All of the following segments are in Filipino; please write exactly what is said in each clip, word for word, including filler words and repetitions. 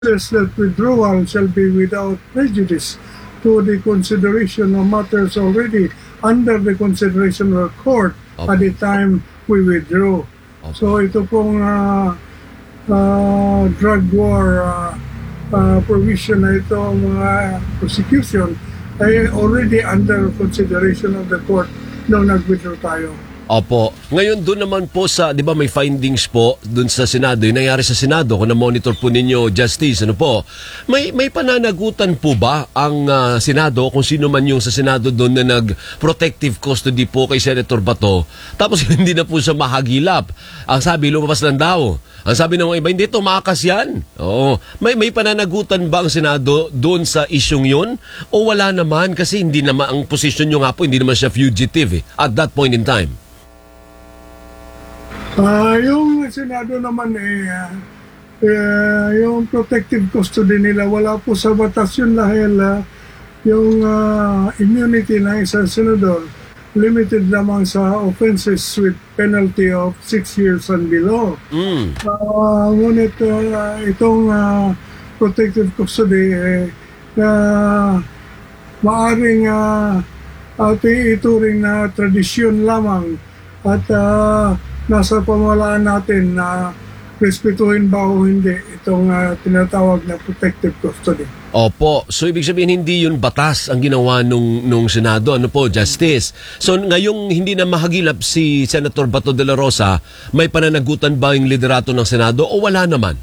says that withdrawal shall be without prejudice to the consideration of matters already under the consideration of the court Opo. at the time we withdraw. Opo. So ito pong uh, uh, drug war uh, uh, provision na itong uh, prosecution ay already under consideration of the court nung nag-withdraw tayo. Opo. Ngayon doon naman po sa, di ba may findings po doon sa Senado, yung nangyari sa Senado, kung na-monitor po ninyo, Justice, ano po, may, may pananagutan po ba ang uh, Senado, kung sino man yung sa Senado doon na nag-protective custody po kay Senator Bato, tapos hindi na po siya mahagilap. Ang sabi, lumabas lang daw. Ang sabi ng mga iba, hindi, tumakas yan. Oo. May, may pananagutan ba ang Senado doon sa isyong yun? O wala naman kasi hindi naman, ang posisyon nyo nga po, hindi naman siya fugitive eh, at that point in time. Uh, yung Senado naman eh, uh, uh, yung protective custody nila, wala po sa batas yun dahil uh, yung uh, immunity ng isang senador, limited lamang sa offenses with penalty of six years and below. Mm. Uh, ngunit uh, itong uh, protective custody eh, uh, maaring uh, ating ituring na tradisyon lamang at uh, nasa pamahalaan natin na respetuhin ba o hindi itong uh, tinatawag na protective custody. Opo. So, ibig sabihin, hindi yun batas ang ginawa nung, nung Senado. Ano po, Justice? So, ngayong hindi na mahagilap si Senator Bato de la Rosa, may pananagutan ba yung liderato ng Senado o wala naman?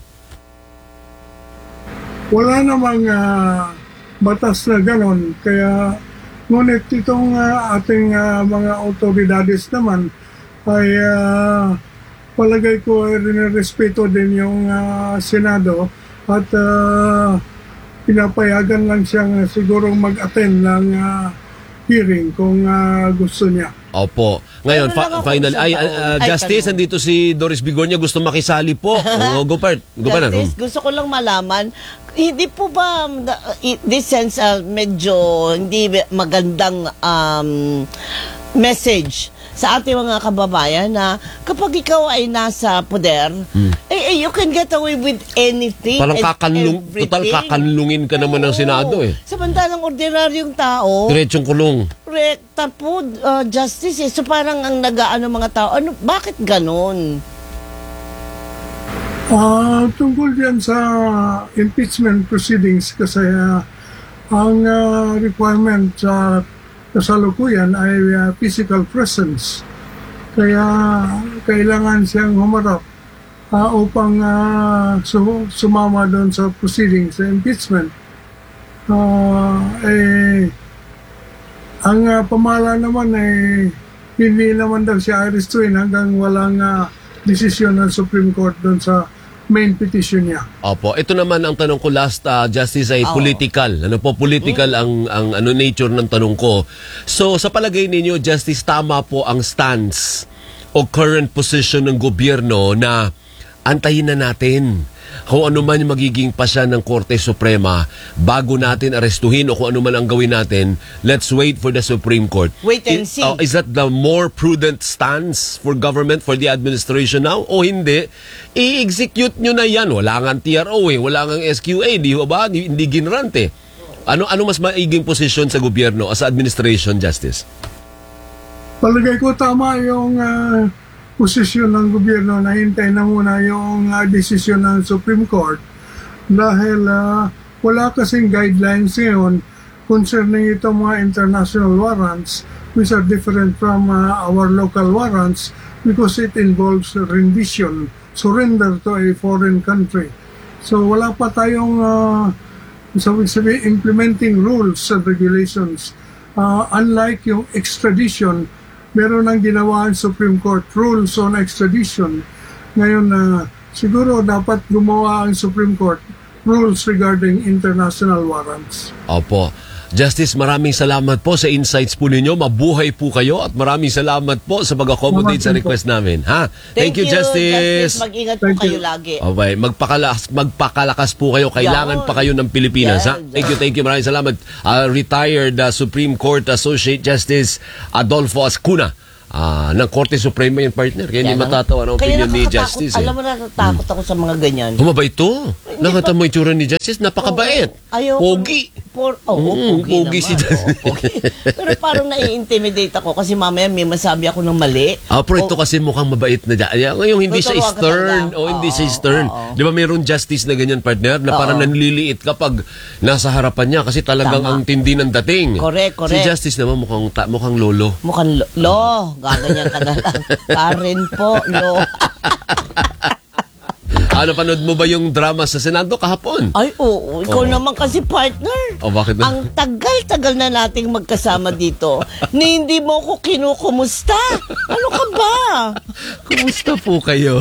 Wala namang uh, batas na ganon. Kaya, ngunit itong uh, ating uh, mga autoridades naman, ay uh, palagay ko ay rinrespeto din yung uh, Senado at uh, pinapayagan lang siyang uh, sigurong mag-attend ng uh, hearing kung uh, gusto niya. Opo. Ngayon, fa- final, ay, uh, Justice, andito si Doris Bigornia, gusto makisali po. O, go part. Go pa na. Justice, gusto ko lang malaman, hindi po ba, in this sense, uh, medyo hindi magandang um, message sa ating mga kababayan na kapag ikaw ay nasa poder, hmm. eh, eh, you can get away with anything. Parang kakanlung, total kakanlungin ka naman ng Senado eh. Samantalang ordinaryong tao, diretsong kulong. Rekta po, uh, Justice eh. So parang ang nag-aano mga tao, ano, bakit ganon? Uh, tungkol yan sa impeachment proceedings kasi uh, ang uh, requirement sa kasalukuyan ay uh, physical presence. Kaya kailangan siyang humarap uh, upang uh, sumama doon sa proceedings sa impeachment. Uh, eh, ang uh, pamahala naman ay hindi naman daw siya aristuin hanggang walang uh, desisyon ng Supreme Court doon sa main petition niya. Opo. Ito naman ang tanong ko last, uh, Justice, ay oh. political. Ano po, political mm. ang, ang ano nature ng tanong ko. So, sa palagay ninyo, Justice, tama po ang stance o current position ng gobyerno na antayin na natin kung ano man magiging pasya ng Korte Suprema bago natin arestuhin o kung ano man ang gawin natin, let's wait for the Supreme Court. Wait and see. Uh, is that the more prudent stance for government, for the administration now? O hindi? I-execute nyo na yan. Wala nga T R O eh. Wala nga S Q A. Di ba? Hindi ginrante. Ano, ano mas maiging posisyon sa gobyerno as administration, Justice? Palagay ko tama yung uh, posisyon ng gobyerno na hintay na muna yung uh, desisyon ng Supreme Court dahil uh, wala kasing guidelines ngayon concerning itong mga international warrants which are different from uh, our local warrants because it involves rendition, surrender to a foreign country. So wala pa tayong uh, sabi sabi implementing rules and regulations. Uh, unlike yung extradition, meron nang ginawa ang Supreme Court rules on extradition. Ngayon na uh, siguro dapat gumawa ang Supreme Court rules regarding international warrants. Opo. Justice, maraming salamat po sa insights po ninyo. Mabuhay po kayo at maraming salamat po sa pag-accommodate sa request namin. Ha? Thank, Thank you, you, Justice. Justice. Mag-ingat po kayo lagi. Okay, magpakalakas, magpakalakas po kayo. Kailangan pa kayo ng Pilipinas. Yan, ha? Thank you, thank you. Maraming salamat. Uh, retired uh, Supreme Court Associate Justice Adolfo Ascuna ah, ng Korte Suprema yung partner. Kaya hindi Kaya matatawa ang kaya opinion ni nakakatakot. Justice. Eh. Alam mo, natatakot ako sa mga ganyan. Humabait to. Nakita mo yung tsura ni Justice, napakabait. Oo. Ayoko- Pogi. For, oh, Mm, pogi, pogi naman. si Justice. Oo, pogi. Pero parang nai-intimidate ako kasi mamaya may masabi ako ng mali. Ah, pero ito O- kasi mukhang mabait na dyan. Yung hindi siya Tuturuan ka stern. talaga. O hindi Oo, siya stern. oo. Di ba mayroon Justice na ganyan, partner? Na parang Oo. nanliliit kapag nasa harapan niya kasi talagang Tama. ang tindi ng dating. Correct, correct. Si Justice naman mukhang, ta- mukhang lolo. Mukhang lo, lo. Gaganyan ka na lang. Karen po, lo. Ano, panood mo ba yung drama sa Senado kahapon? Ay, oo. Ikaw Oo. naman kasi partner. O, bakit na? Ang tagal-tagal na nating magkasama dito ni hindi mo ko kinukumusta. Ano ka ba? Kumusta po kayo?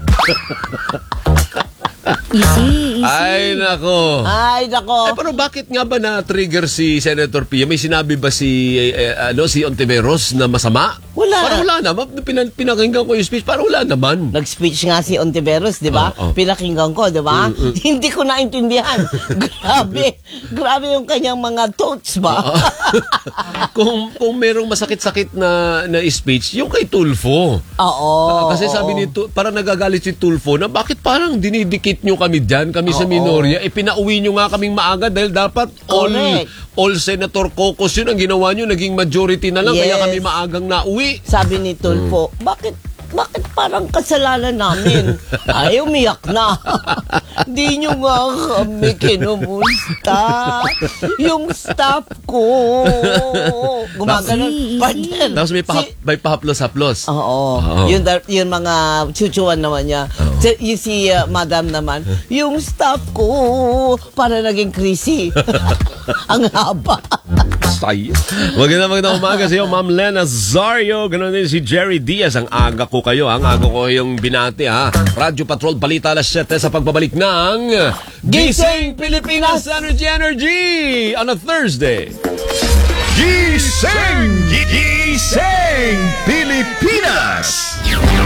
Easy, easy. Ay, nako. Ay, Ay, nako. pero bakit nga ba na-trigger si Senator Pia? May sinabi ba si eh, eh, ano si Ontiveros na masama? Wala. Parang wala naman. Pinan, pinakinggan ko yung speech. Parang wala naman. Nag-speech nga si Ontiveros, di ba? Oo, oo. Pinakinggan ko, di ba? Hindi ko naintindihan. Grabe. Grabe yung kanyang mga thoughts ba? kung kung merong masakit-sakit na na speech, yung kay Tulfo. Oo. Ah, kasi oo. sabi ni Tu- parang nagagalit si Tulfo na bakit parang dinidikit nyo kami dyan, kami sa Oo. minorya, eh pinauwi nyo nga kaming maaga dahil dapat all Correct. all Senator Caucus yun ang ginawa nyo, naging majority na lang, kaya Yes. kami maagang nauwi. Sabi ni Tulfo, bakit bakit parang kasalanan namin? Ay, umiyak na. Di nyo nga kami kinumusta. Yung staff ko. Gumagano. Easy, easy. Partner. Tapos may, paha- Si- may pahaplos-haplos. Oo. Oo. Yun, dar- yun mga chuchuan naman niya. Oo. Si, yung si uh, madam naman, yung staff ko, para naging crazy. Ang haba. Say. Maganda maganda umaga sa iyo, Ma'am Lena Zario. Ganun din si Jerry Diaz. Ang aga ko kayo, ang aga ko yung binati, ha. Radyo Patrol, balita alas siyete sa pagbabalik ng Gising Pilipinas Energy Energy on a Thursday. Gising! Gising! Pilipinas!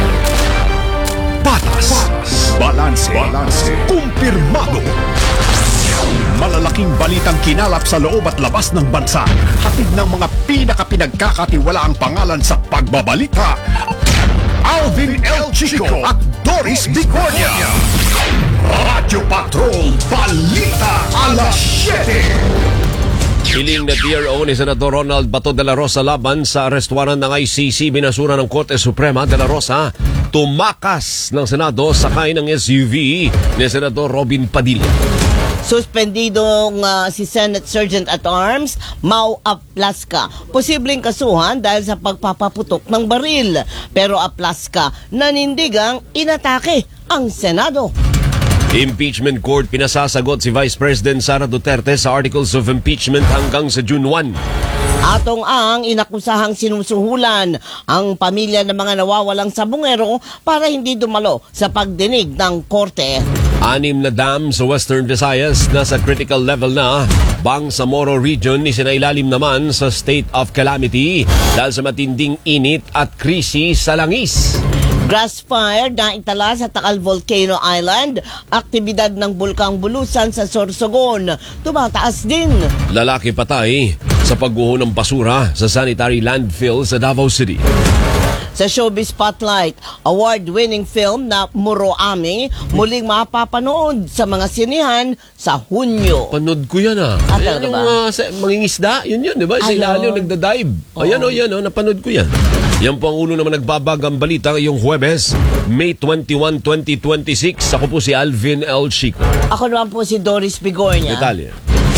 Patas, balanse, balanse, kumpirmado. Malalaking balitang kinalap sa loob at labas ng bansa. Hatid ng mga pinakapinagkakatiwalaang pangalan sa pagbabalita. Alvin L. Chico at Doris Bicornia. Radyo Patrol, balita alas siyete. Hiling na D R O ni Senador Ronald Bato de la Rosa laban sa arrest warrant ng I C C binasura ng Korte Suprema. De la Rosa tumakas ng Senado sakay ng S U V ni Senador Robin Padilla. Suspendidong uh, si Senate Sergeant at Arms, Mau Aplaska. Posibleng kasuhan dahil sa pagpapaputok ng baril. Pero Aplaska nanindigang inatake ang Senado. Impeachment Court pinasasagot si Vice President Sara Duterte sa Articles of Impeachment hanggang sa June first. Atong ang inakusahang sinusuhulan ang pamilya ng mga nawawalang sabungero para hindi dumalo sa pagdinig ng korte. Anim na dam sa Western Visayas nasa critical level na. Bangsamoro Region isinailalim naman sa state of calamity dahil sa matinding init at krisis sa langis. Grass fire na itala sa Taal Volcano Island. Aktibidad ng Bulkang Bulusan sa Sorsogon. Tumataas din. Lalaki patay sa pagguho ng basura sa sanitary landfill sa Davao City. Sa Showbiz Spotlight, award-winning film na Muroami muling mapapanood sa mga sinihan sa Hunyo. Panood ko yan, ah. Ah, Ayan talaga yung ba? uh, sa, mangingisda, yun yun, di ba? Sa Ayun. ilalim, nagda-dive. Ayan o, yan o, napanood ko yan. Yan po ang ulo naman nagbabagang balita ngayong Huwebes, May twenty-first, twenty twenty-six. Ako po si Alvin L. Chico. Ako naman po si Doris Bigornia. Detalye.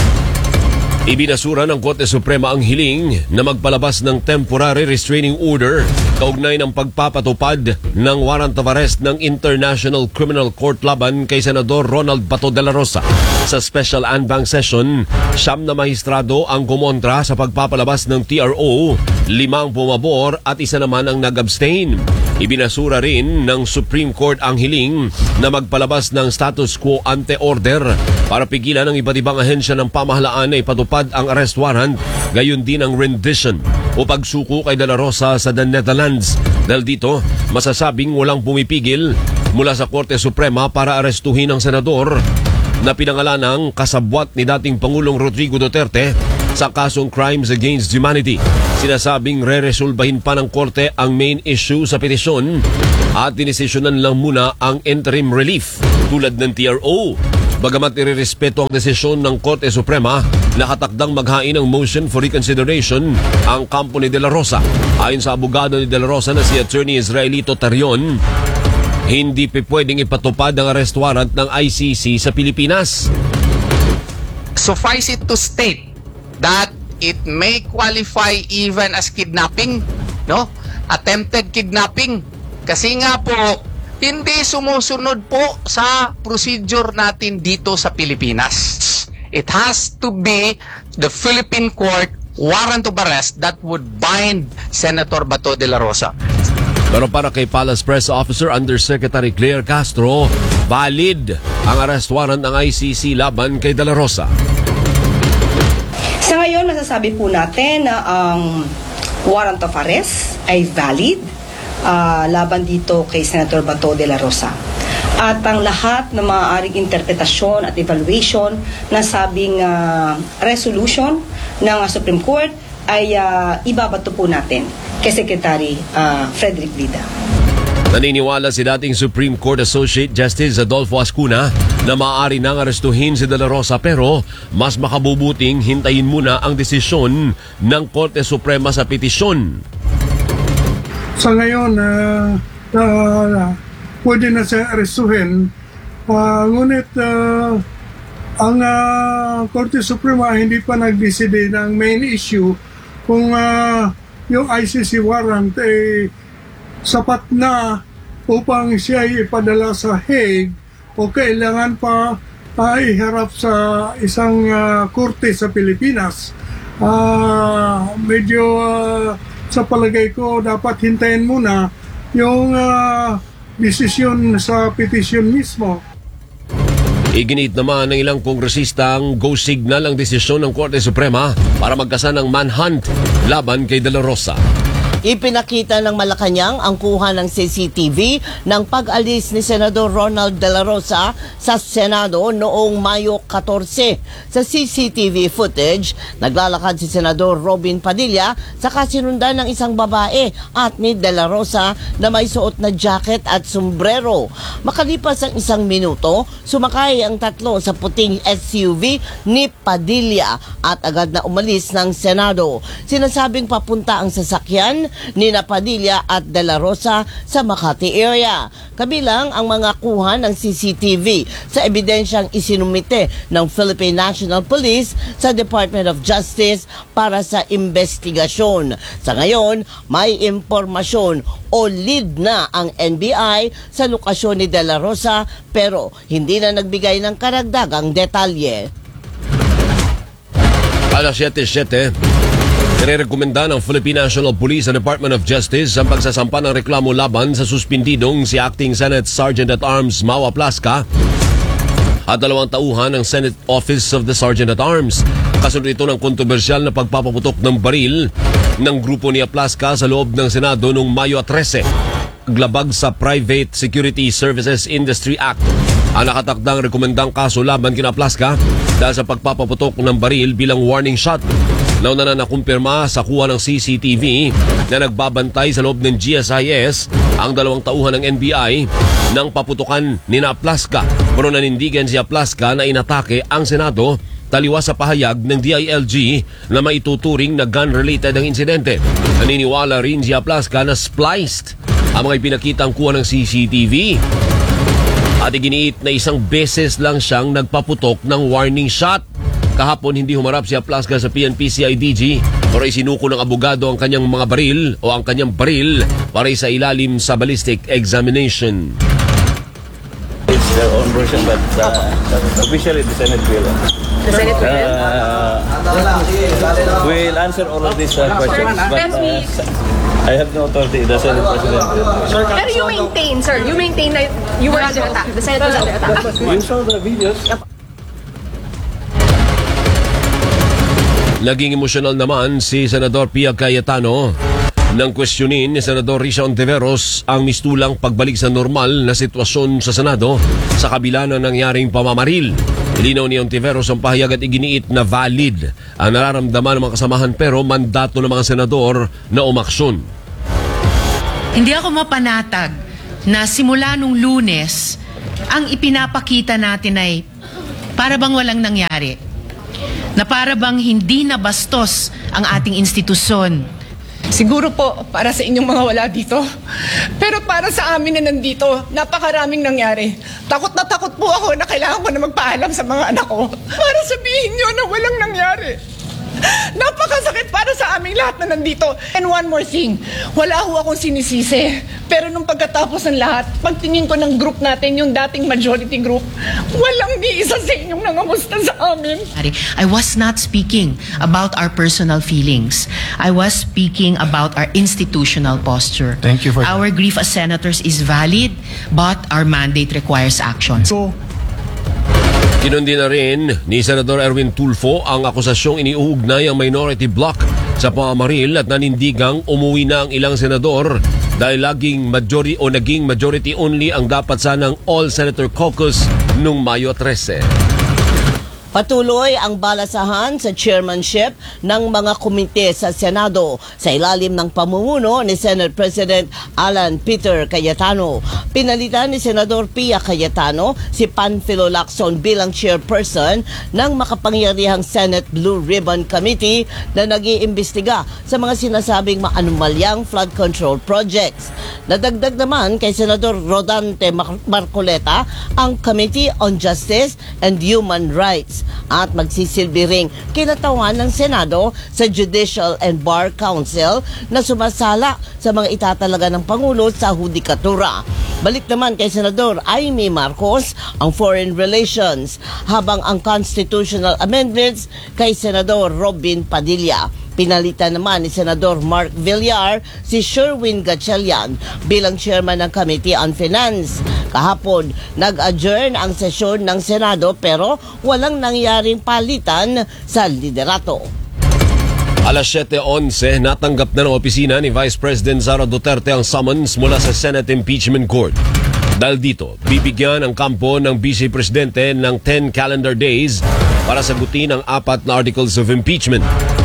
Ibinasura ng Korte Suprema ang hiling na magpalabas ng temporary restraining order kaugnay ng pagpapatupad ng warrant of arrest ng International Criminal Court laban kay Senador Ronald Bato de la Rosa. Sa special en banc session, siyam na mahistrado ang kumontra sa pagpapalabas ng T R O, limang pumabor at isa naman ang nag-abstain. Ibinasura rin ng Supreme Court ang hiling na magpalabas ng status quo ante order para pigilan ang iba't ibang ahensya ng pamahalaan na ipatupad ang arrest warrant, gayon din ang rendition o pagsuko kay De La Rosa sa The Netherlands. Dahil dito, masasabing walang pumipigil mula sa Korte Suprema para arestuhin ang senador na pinangalanang kasabwat ni dating Pangulong Rodrigo Duterte sa kasong crimes against humanity. Sinasabing re-resolbahin pa ng korte ang main issue sa petisyon at dinesisyonan lang muna ang interim relief tulad ng T R O. Bagamat irerespeto ang desisyon ng Korte Suprema, nakatakdang maghain ng motion for reconsideration ang kampo ni De La Rosa. Ayon sa abogado ni De La Rosa na si Attorney Israelito Tarion, hindi pa pwedeng ipatupad ang arrest warrant ng I C C sa Pilipinas. Suffice it to state that it may qualify even as kidnapping, no? Attempted kidnapping. Kasi nga po, hindi sumusunod po sa procedure natin dito sa Pilipinas. It has to be the Philippine court warrant of arrest that would bind Senator Bato de la Rosa. Pero para kay Palace Press Officer Undersecretary Claire Castro, valid ang arrest warrant ng I C C laban kay De La Rosa. Sa ngayon, masasabi po natin na ang warrant of arrest ay valid uh, laban dito kay Senator Bato de la Rosa. At ang lahat ng maaaring interpretasyon at evaluation na sabing uh, resolution ng uh, Supreme Court ay uh, ibabato po natin kay Secretary uh, Frederick Vida. Naniniwala si dating Supreme Court Associate Justice Adolfo Ascuna na maaari nang arestuhin si De La Rosa pero mas makabubuting hintayin muna ang desisyon ng Korte Suprema sa petisyon. Sa ngayon, uh, uh, pwede na siya arestuhin. Uh, ngunit uh, ang uh, Korte Suprema hindi pa nag-decide ng main issue kung uh, yung I C C warrant ay sapat na upang siya ipadala sa Hague o kailangan pa uh, iharap sa isang uh, korte sa Pilipinas. Uh, medyo uh, sa palagay ko dapat hintayin muna yung uh, desisyon sa petisyon mismo. Iginit naman ng ilang kongresista ang go signal ang desisyon ng Korte Suprema para magkasa ng manhunt laban kay De La Rosa. Ipinakita ng Malacanang ang kuha ng C C T V ng pag-alis ni Senador Ronald De La Rosa sa Senado noong Mayo fourteen. Sa C C T V footage, naglalakad si Senador Robin Padilla sa kasinundan ng isang babae at ni De La Rosa na may suot na jacket at sombrero. Makalipas ang isang minuto, sumakay ang tatlo sa puting S U V ni Padilla at agad na umalis ng Senado. Sinasabing papunta ang sasakyan ni Padilla at De La Rosa sa Makati area. Kabilang ang mga kuha ng C C T V sa ebidensyang isinumite ng Philippine National Police sa Department of Justice para sa investigasyon. Sa ngayon, may impormasyon o lead na ang N B I sa lokasyon ni De La Rosa pero hindi na nagbigay ng karagdagang detalye. alas siyete siyete, Nirerekomenda ng Philippine National Police and Department of Justice ang pagsasampa ng reklamo laban sa suspindidong si Acting Senate Sergeant at Arms Mau Aplasca at dalawang tauhan ng Senate Office of the Sergeant at Arms. Kasunod ito ng kontrobersyal na pagpapaputok ng baril ng grupo ni Aplasca sa loob ng Senado noong Mayo thirteen, paglabag sa Private Security Services Industry Act. Ang nakatakdang rekomendang kaso laban kina Aplasca dahil sa pagpapaputok ng baril bilang warning shot. Nauna na nakumpirma sa kuha ng C C T V na nagbabantay sa loob ng G S I S ang dalawang tauhan ng N B I ng paputukan ni Aplasca. Pero nanindigan si Aplasca na inatake ang Senado taliwas sa pahayag ng D I L G na maituturing na gun-related ang insidente. Naniniwala rin si Aplasca na spliced ang mga ipinakitang kuha ng C C T V at iginiit na isang beses lang siyang nagpaputok ng warning shot. Kahapon hindi humarap si Aplasca sa P N P C I D G pero isinuko ng abogado ang kanyang mga baril o ang kanyang baril para sa ilalim sa ballistic examination. It's their own version but uh, officially the Senate will. The Senate will? Uh, will answer all of these uh, questions but uh, I have no authority. The Senate President will. Pero you maintain, sir, you maintain that you were under attack. The Senate was under attack. You saw the videos. Naging emosyonal naman si Senador Pia Cayetano nang questionin ni Senador Risa Ontiveros ang mistulang pagbalik sa normal na sitwasyon sa Senado sa kabila ng nangyaring pamamaril. Linaw ni Ontiveros ang pahayag at iginiit na valid ang nararamdaman ng mga kasamahan pero mandato ng mga senador na umaksyon. Hindi ako mapanatag na simula nung Lunes, ang ipinapakita natin ay para bang walang nangyari. Na para bang hindi nabastos ang ating institusyon. Siguro po para sa inyong mga wala dito. Pero para sa amin na nandito, napakaraming nangyari. Takot na takot po ako na kailangan ko na magpaalam sa mga anak ko. Para sabihin nyo na walang nangyari. Napakasakit para sa aming lahat na nandito. And one more thing, wala ho akong sinisisi. Pero nung pagkatapos ng lahat, pagtingin ko ng group natin, yung dating majority group, walang ni isa sa inyong nangamusta sa amin. I was not speaking about our personal feelings. I was speaking about our institutional posture. Thank you for Our grief as senators is valid, but our mandate requires action. So, Kinundi na rin ni Senador Erwin Tulfo ang akusasyong iniuugnay ang minority bloc sa pamamaril at nanindigang umuwi na ang ilang senador dahil laging majority o naging majority only ang dapat sanang all-senator caucus noong Mayo thirteen. Patuloy ang balasahan sa chairmanship ng mga komite sa Senado sa ilalim ng pamumuno ni Senate President Alan Peter Cayetano. Pinalitan ni Senador Pia Cayetano si Panfilo Lacson bilang chairperson ng makapangyarihang Senate Blue Ribbon Committee na nag-iimbestiga sa mga sinasabing maanumalyang flood control projects. Nadagdag naman kay Senador Rodante Marcoleta ang Committee on Justice and Human Rights at magsisilbi ring kinatawan ng Senado sa Judicial and Bar Council na sumasala sa mga itatalaga ng Pangulo sa hudikatura. Balik naman kay Senador Amy Marcos ang Foreign Relations, habang ang Constitutional Amendments kay Senador Robin Padilla. Pinalitan naman ni Senador Mark Villar si Sherwin Gatchalian bilang chairman ng Committee on Finance. Kahapon, nag-adjourn ang sesyon ng Senado pero walang nangyaring palitan sa liderato. Alas siyete onse, natanggap na ng opisina ni Vice President Sara Duterte ang summons mula sa Senate Impeachment Court. Dahil dito, bibigyan ang kampo ng Vice Presidente ng ten calendar days para sagutin ang apat na articles of impeachment.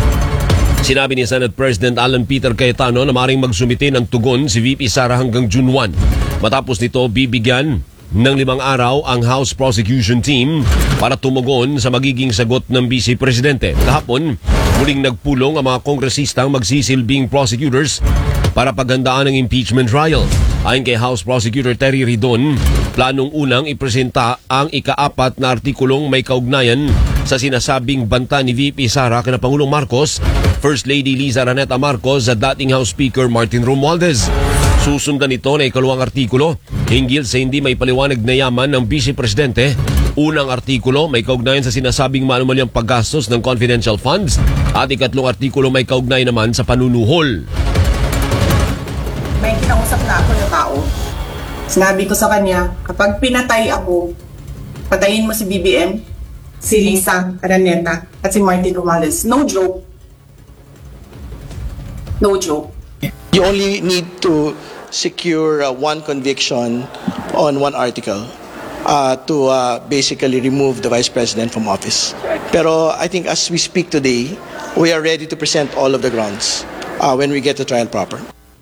Sinabi ni Senate President Alan Peter Cayetano na maaaring magsumite ng tugon si V P Sara hanggang June first. Matapos nito, bibigyan ng limang araw ang House Prosecution Team para tumugon sa magiging sagot ng Vice Presidente. Kahapon, muling nagpulong ang mga kongresistang magsisilbing prosecutors para paghandaan ng impeachment trial. Ayon kay House Prosecutor Terry Ridon, planong unang ipresenta ang ikaapat na artikulong may kaugnayan sa sinasabing banta ni V P Sara kina Pangulong Marcos, First Lady Liza Araneta Marcos at dating House Speaker Martin Romualdez. Susundan ito na ikalawang artikulo hinggil sa hindi may paliwanag na yaman ng Vice Presidente. Unang artikulo may kaugnayan sa sinasabing maanumalyang paggastos ng confidential funds at ikatlong artikulo may kaugnay naman sa panunuhol. May kinausap na ako na tao. Sinabi ko sa kanya, kapag pinatay ako, patayin mo si B B M, si Liza Araneta, at si Martin Romualdez. No joke. No joke. You only need to secure uh, one conviction on one article uh, to uh, basically remove the Vice President from office. Pero I think as we speak today, we are ready to present all of the grounds uh, when we get the trial proper.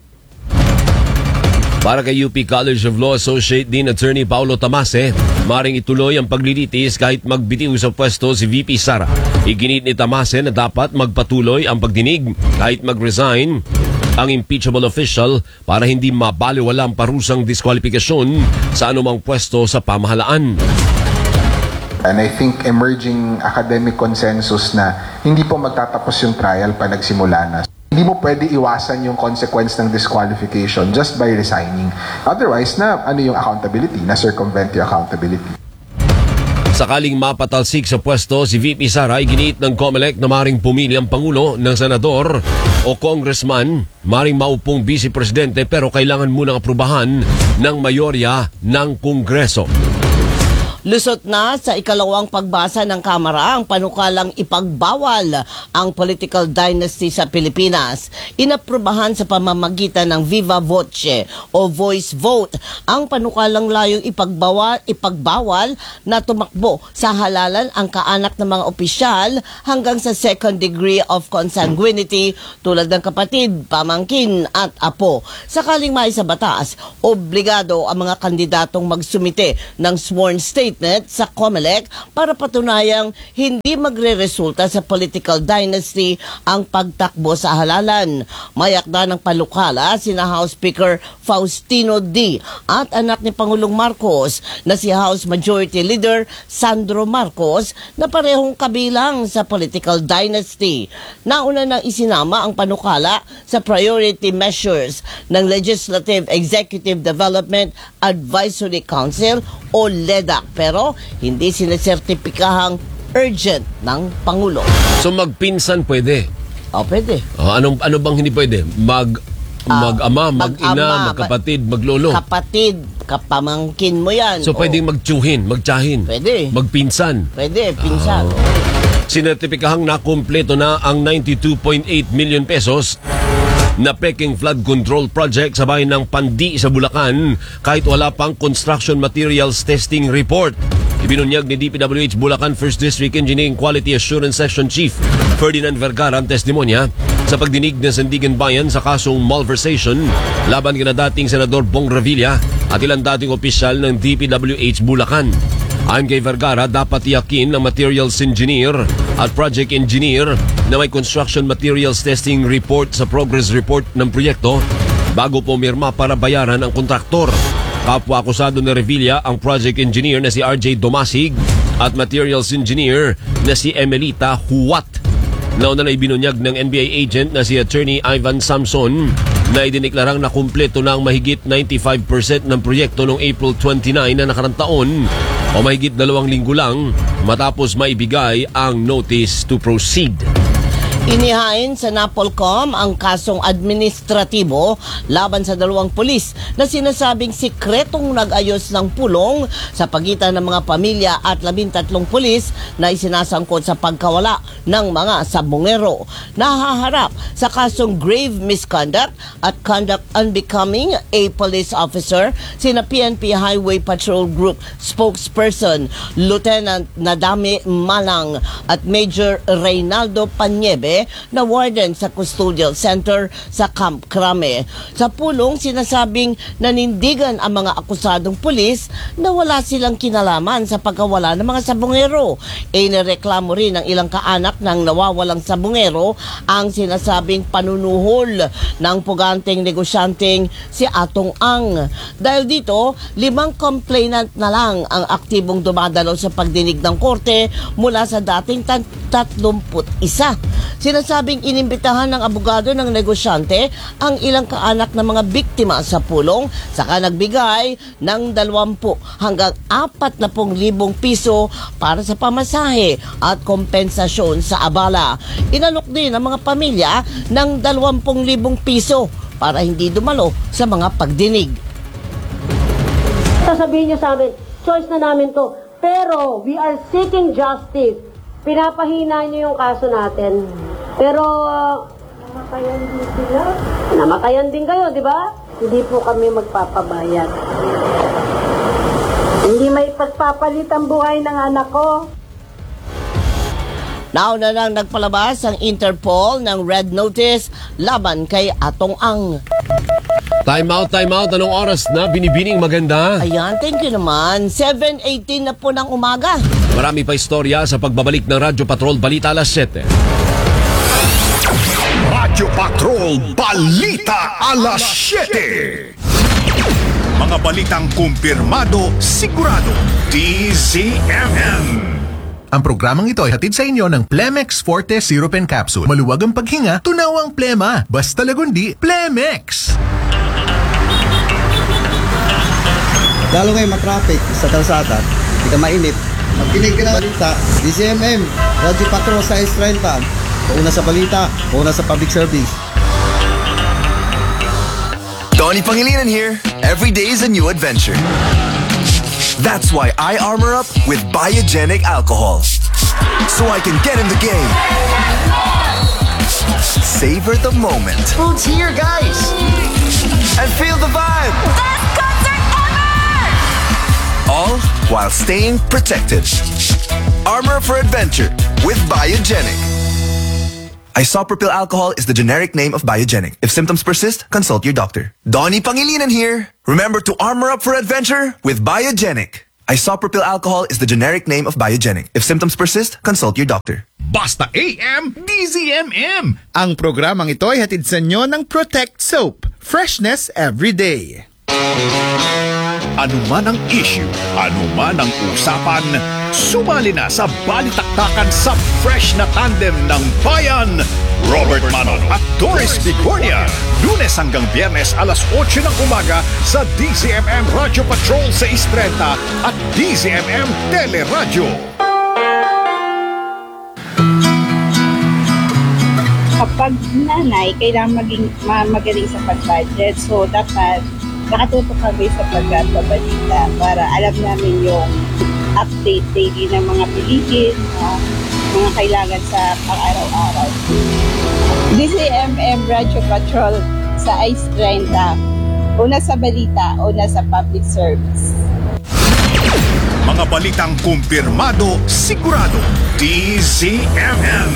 Para kay U P College of Law Associate Dean Attorney Paulo Tamase, maring ituloy ang paglilitis kahit magbitiw sa pwesto si V P Sara. Iginit ni Tamase na dapat magpatuloy ang pagdinig kahit mag-resign ang impeachable official para hindi mabaliwala ang parusang diskwalifikasyon sa anumang pwesto sa pamahalaan. And I think emerging academic consensus na hindi po magtatapos yung trial pa nagsimula na. Hindi mo pwede iwasan yung consequence ng disqualification just by resigning. Otherwise, na ano yung accountability, na circumvent yung accountability. Sakaling mapatalsik sa pwesto si V P Sara, iginiit ng COMELEC na maring pumili ang Pangulo ng Senador o Congressman, maring maupong Vice Presidente pero kailangan munang aprubahan ng mayorya ng Kongreso. Lusot na sa ikalawang pagbasa ng Kamara ang panukalang ipagbawal ang political dynasty sa Pilipinas. Inaprubahan sa pamamagitan ng Viva Voce o voice vote ang panukalang layong ipagbawal, ipagbawal na tumakbo sa halalan ang kaanak ng mga opisyal hanggang sa second degree of consanguinity tulad ng kapatid, pamangkin at apo. Sakaling may sa batas, obligado ang mga kandidatong magsumite ng sworn statement sa COMELEC para patunayang hindi magre-resulta sa political dynasty ang pagtakbo sa halalan. Mayakda ng palukala sina House Speaker Faustino D. at anak ni Pangulong Marcos na si House Majority Leader Sandro Marcos na parehong kabilang sa political dynasty. Nauna nang isinama ang panukala sa priority measures ng Legislative Executive Development Advisory Council o LEDAC pero hindi sinesertipikahang urgent ng Pangulo. So magpinsan pwede? O, pwede. Oh, anong, ano bang hindi pwede? Mag, mag-ama, mag-ina, mag-ama, magkapatid, maglolo? Kapatid, kapamangkin mo yan. So O, pwedeng magtsuhin, magtsahin? Pwede. Magpinsan? Pwede, pinsan. Oh. Sinertipikahang nakumpleto na ang ninety-two point eight million pesos na Peking Flood Control Project sa bayan ng Pandi sa Bulacan kahit wala pang construction materials testing report. Ibinunyag ni D P W H Bulacan First District Engineering Quality Assurance Section Chief Ferdinand Vergara ang testimonya sa pagdinig ng Sandigan Bayan sa kasong malversation laban kina dating Senador Bong Revilla at ilang dating opisyal ng D P W H Bulacan. Ayon kay Vergara, dapat iyakin ng materials engineer at project engineer na may construction materials testing report sa progress report ng proyekto bago pumirma para bayaran ang kontraktor. Kapwa akusado ni Revilla ang project engineer na si R J Domasig at materials engineer na si Emelita Huwat. Nauna na ibinunyag ng N B I agent na si Attorney Ivan Samson na idiniklarang na kumpleto na ang mahigit ninety-five percent ng proyekto noong April twenty-nine na nakarang taon o mahigit dalawang linggo lang matapos maibigay ang notice to proceed. Inihain sa NAPOLCOM ang kasong administratibo laban sa dalawang pulis na sinasabing sikretong nag-ayos ng pulong sa pagitan ng mga pamilya at labintatlong pulis na isinasangkot sa pagkawala ng mga sabongero. Nahaharap sa kasong grave misconduct at conduct unbecoming a police officer sina P N P Highway Patrol Group spokesperson Lieutenant Nadame Malang at Major Reynaldo Panyebe na warden sa custodial center sa Camp Crame. Sa pulong, sinasabing nanindigan ang mga akusadong pulis na wala silang kinalaman sa pagkawala ng mga sabongero. E nireklamo rin ng ilang kaanak ng nawawalang sabongero ang sinasabing panunuhol ng puganteng negosyanteng si Atong Ang. Dahil dito, limang complainant na lang ang aktibong dumadalaw sa pagdinig ng korte mula sa dating tatlumput isa. Sinasabing inimbitahan ng abogado ng negosyante ang ilang kaanak ng mga biktima sa pulong saka nagbigay ng dalawampu hanggang apat na pong libong piso para sa pamasahe at kompensasyon sa abala. Inalok din ang mga pamilya ng dalawampung libong piso para hindi dumalo sa mga pagdinig. Sasabihin niyo sa amin, choice na namin to, pero we are seeking justice. Pinapahina niyo yung kaso natin. Pero, uh, namatayan din sila. Namatayan din kayo, di ba? Hindi po kami magpapabayad. Hindi may pagpapalit ang buhay ng anak ko. Nauna nang nagpalabas ang Interpol ng red notice laban kay Atong Ang. Time out, time out. Anong oras na? Binibining maganda. Ayan, thank you naman. seven eighteen na po ng umaga. Marami pa istorya sa pagbabalik ng Radyo Patrol Balita alas siyete. Radyo Patrol Balita alas siyete. Mga balitang kumpirmado, sigurado. D Z M M. Ang programang ito ay hatid sa inyo ng Plemex Forte Syrup and Capsule. Maluwag ang paghinga, tunaw ang plema. Basta lagundi, Plemex! Lalo ngayon matraffic sa kalsada, hindi ka mainip. Magkinig ka na balita, D Z M M, Radyo Patrol sa S thirty. Una sa balita, una sa public service. Donnie Pangilinan here. Every day is a new adventure. That's why I armor up with Biogenic alcohol. So I can get in the game. Savor the moment. Food's here, guys! And feel the vibe. Best concert ever! All while staying protected. Armor for adventure with Biogenic. Isopropyl alcohol is the generic name of Biogenic. If symptoms persist, consult your doctor. Donnie Pangilinan here. Remember to armor up for adventure with Biogenic. Isopropyl alcohol is the generic name of Biogenic. If symptoms persist, consult your doctor. Basta A M, D Z M M. Ang programang ito ay hatid sa inyo ng Protect Soap. Freshness every day. Ano man ang issue, ano man ang usapan, sumali na sa balitaktakan sa fresh na tandem ng bayan. Robert Manon at Doris Bicornia. Lunes hanggang Biyernes alas otso ng umaga sa D Z M M Radio Patrol six thirty at D Z M M Teleradio. Kapag nanay, kailangan maging ma- magaling sa pag-budget. So, dapat nakatutok kami sa pagbabalita para alam namin yung update daily ng mga bilihin, uh, mga kailangan sa pang-araw-araw. D Z M M Radio Patrol sa Ice thirty. Una sa balita, una sa public service. Mga balitang kumpirmado, sigurado. D Z M M.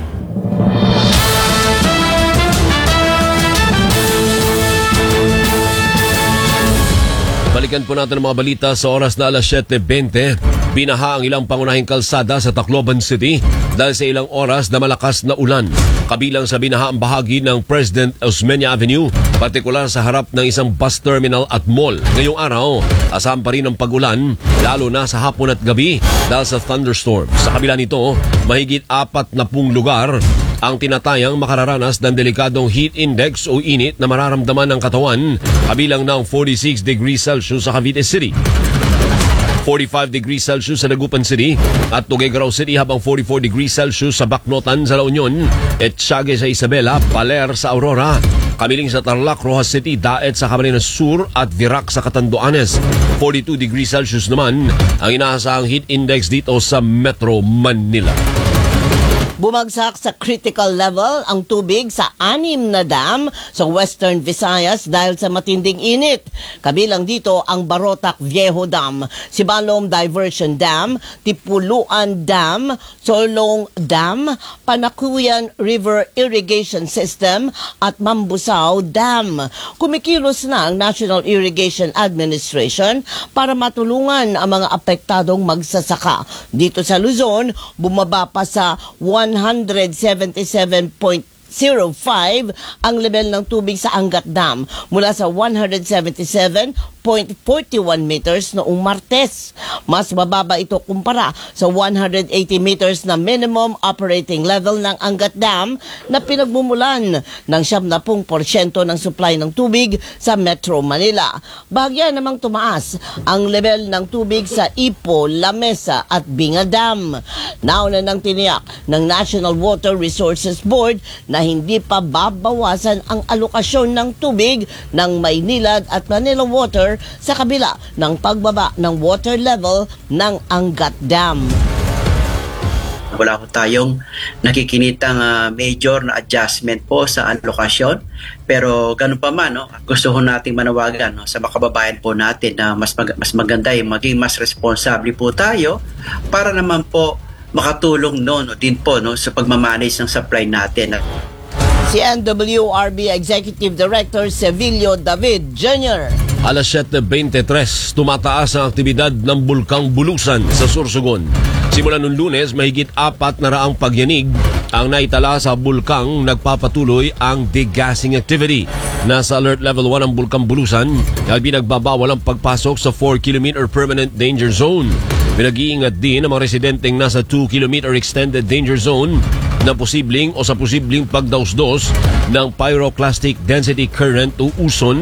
Balikan po natin ang mga balita sa oras na alas siyete twenty. Binaha ang ilang pangunahing kalsada sa Tacloban City dahil sa ilang oras na malakas na ulan. Kabilang sa binaha ang bahagi ng President Osmeña Avenue, partikular sa harap ng isang bus terminal at mall. Ngayong araw, asahan pa rin ang pag-ulan, lalo na sa hapon at gabi dahil sa thunderstorm. Sa kabila nito, mahigit apat na pung lugar ang tinatayang makararanas ng delikadong heat index o init na mararamdaman ng katawan, kabilang ng forty-six degrees Celsius sa Cavite City, forty-five degrees Celsius sa Dagupan City at Tuguegarao City, habang forty-four degrees Celsius sa Bacnotan sa La Union, Etxague sa Isabela, Paler sa Aurora, Kamiling sa Tarlac, Rojas City, Daet sa Camarines Sur at Virac sa Catanduanes. forty-two degrees Celsius naman ang inaasahang heat index dito sa Metro Manila. Bumagsak sa critical level ang tubig sa anim na dam sa Western Visayas dahil sa matinding init. Kabilang dito ang Barotac Viejo Dam, Sibalom Diversion Dam, Tipuluan Dam, Solong Dam, Panakuyan River Irrigation System at Mambusao Dam. Kumikilos na ang National Irrigation Administration para matulungan ang mga apektadong magsasaka. Dito sa Luzon, bumaba pa sa one hundred seventy-seven point zero five ang level ng tubig sa Angat Dam mula sa one hundred seventy-seven point four one meters noong Martes. Mas mababa ito kumpara sa one hundred eighty meters na minimum operating level ng Angat Dam na pinagmumulan ng seventy percent ng supply ng tubig sa Metro Manila. Bahagya namang tumaas ang level ng tubig sa Ipo, Lamesa at Binga Dam. Nauna nang tiniyak ng National Water Resources Board na hindi pa babawasan ang alokasyon ng tubig ng Maynilad at Manila Water sa kabila ng pagbaba ng water level ng Angat Dam. Wala po tayong nakikinitang uh, major na adjustment po sa alokasyon. Pero ganun pa man, no, gusto ko nating manawagan, no, sa makababayan po natin na mas, mag- mas maganda yung maging mas responsable po tayo para naman po makatulong no, no, din po no, sa pagmamanage ng supply natin. Si N W R B Executive Director Sevilio David Junior Alas siyete twenty-three, tumataas ang aktibidad ng Bulkang Bulusan sa Sorsogon. Simula noong Lunes, mahigit apat na raang pagyanig ang naitala sa bulkang, nagpapatuloy ang degassing activity. Nasa alert level one ang Bulkang Bulusan dahil binagbabawal ang pagpasok sa four kilometer permanent danger zone. Pinag-iingat din ang mga residenteng nasa two kilometer extended danger zone na posibleng o sa posibleng pagdausdos ng pyroclastic density current o uson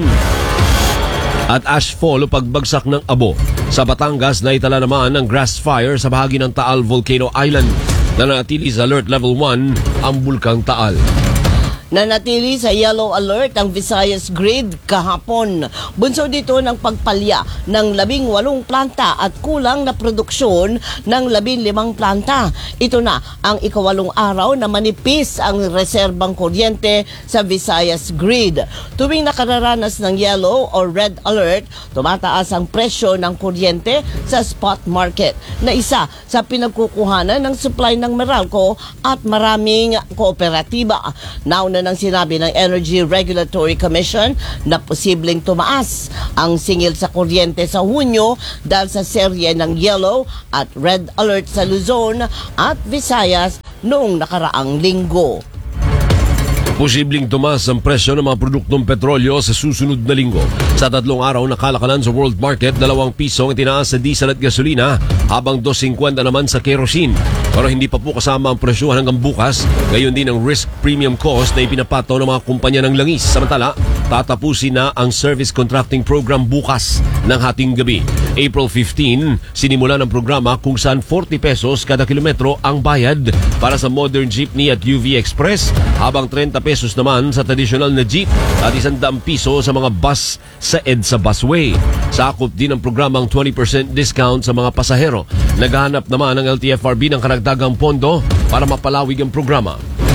at ashfall o pagbagsak ng abo. Sa Batangas, naitala naman ang grass fire sa bahagi ng Taal Volcano Island na nanatili sa alert level one ang Bulkang Taal. Nanatili sa yellow alert ang Visayas Grid kahapon. Bunso dito ng pagpalya ng labing walong planta at kulang na produksyon ng labing limang planta. Ito na ang ikawalong araw na manipis ang reserbang kuryente sa Visayas Grid. Tuwing nakararanas ng yellow or red alert, tumataas ang presyo ng kuryente sa spot market na isa sa pinagkukuhanan ng supply ng Meralco at maraming kooperatiba. Nauna nang sinabi ng Energy Regulatory Commission na posibleng tumaas ang singil sa kuryente sa Hunyo dahil sa serye ng yellow at red alert sa Luzon at Visayas noong nakaraang linggo. Posibleng tumaas ang presyo ng mga produktong petrolyo sa susunod na linggo. Sa tatlong araw na kalakalan sa world market, dalawang piso ang itinaas sa diesel at gasolina, habang dos cincuenta naman sa kerosene. Pero hindi pa po kasama ang presyo hanggang bukas, gayon din ang risk premium cost na ipinapataw ng mga kumpanya ng langis. Samantala, tatapusin na ang service contracting program bukas ng hating gabi. April fifteenth, sinimula ng programa kung saan forty pesos kada kilometro ang bayad para sa modern jeepney at U V Express, habang thirty pesos naman sa traditional na jeep at one hundred piso sa mga bus sa EDSA busway. Sakop din ang programang twenty percent discount sa mga pasahero. Naghahanap naman ang L T F R B ng karagdagang pondo para mapalawig ang programa.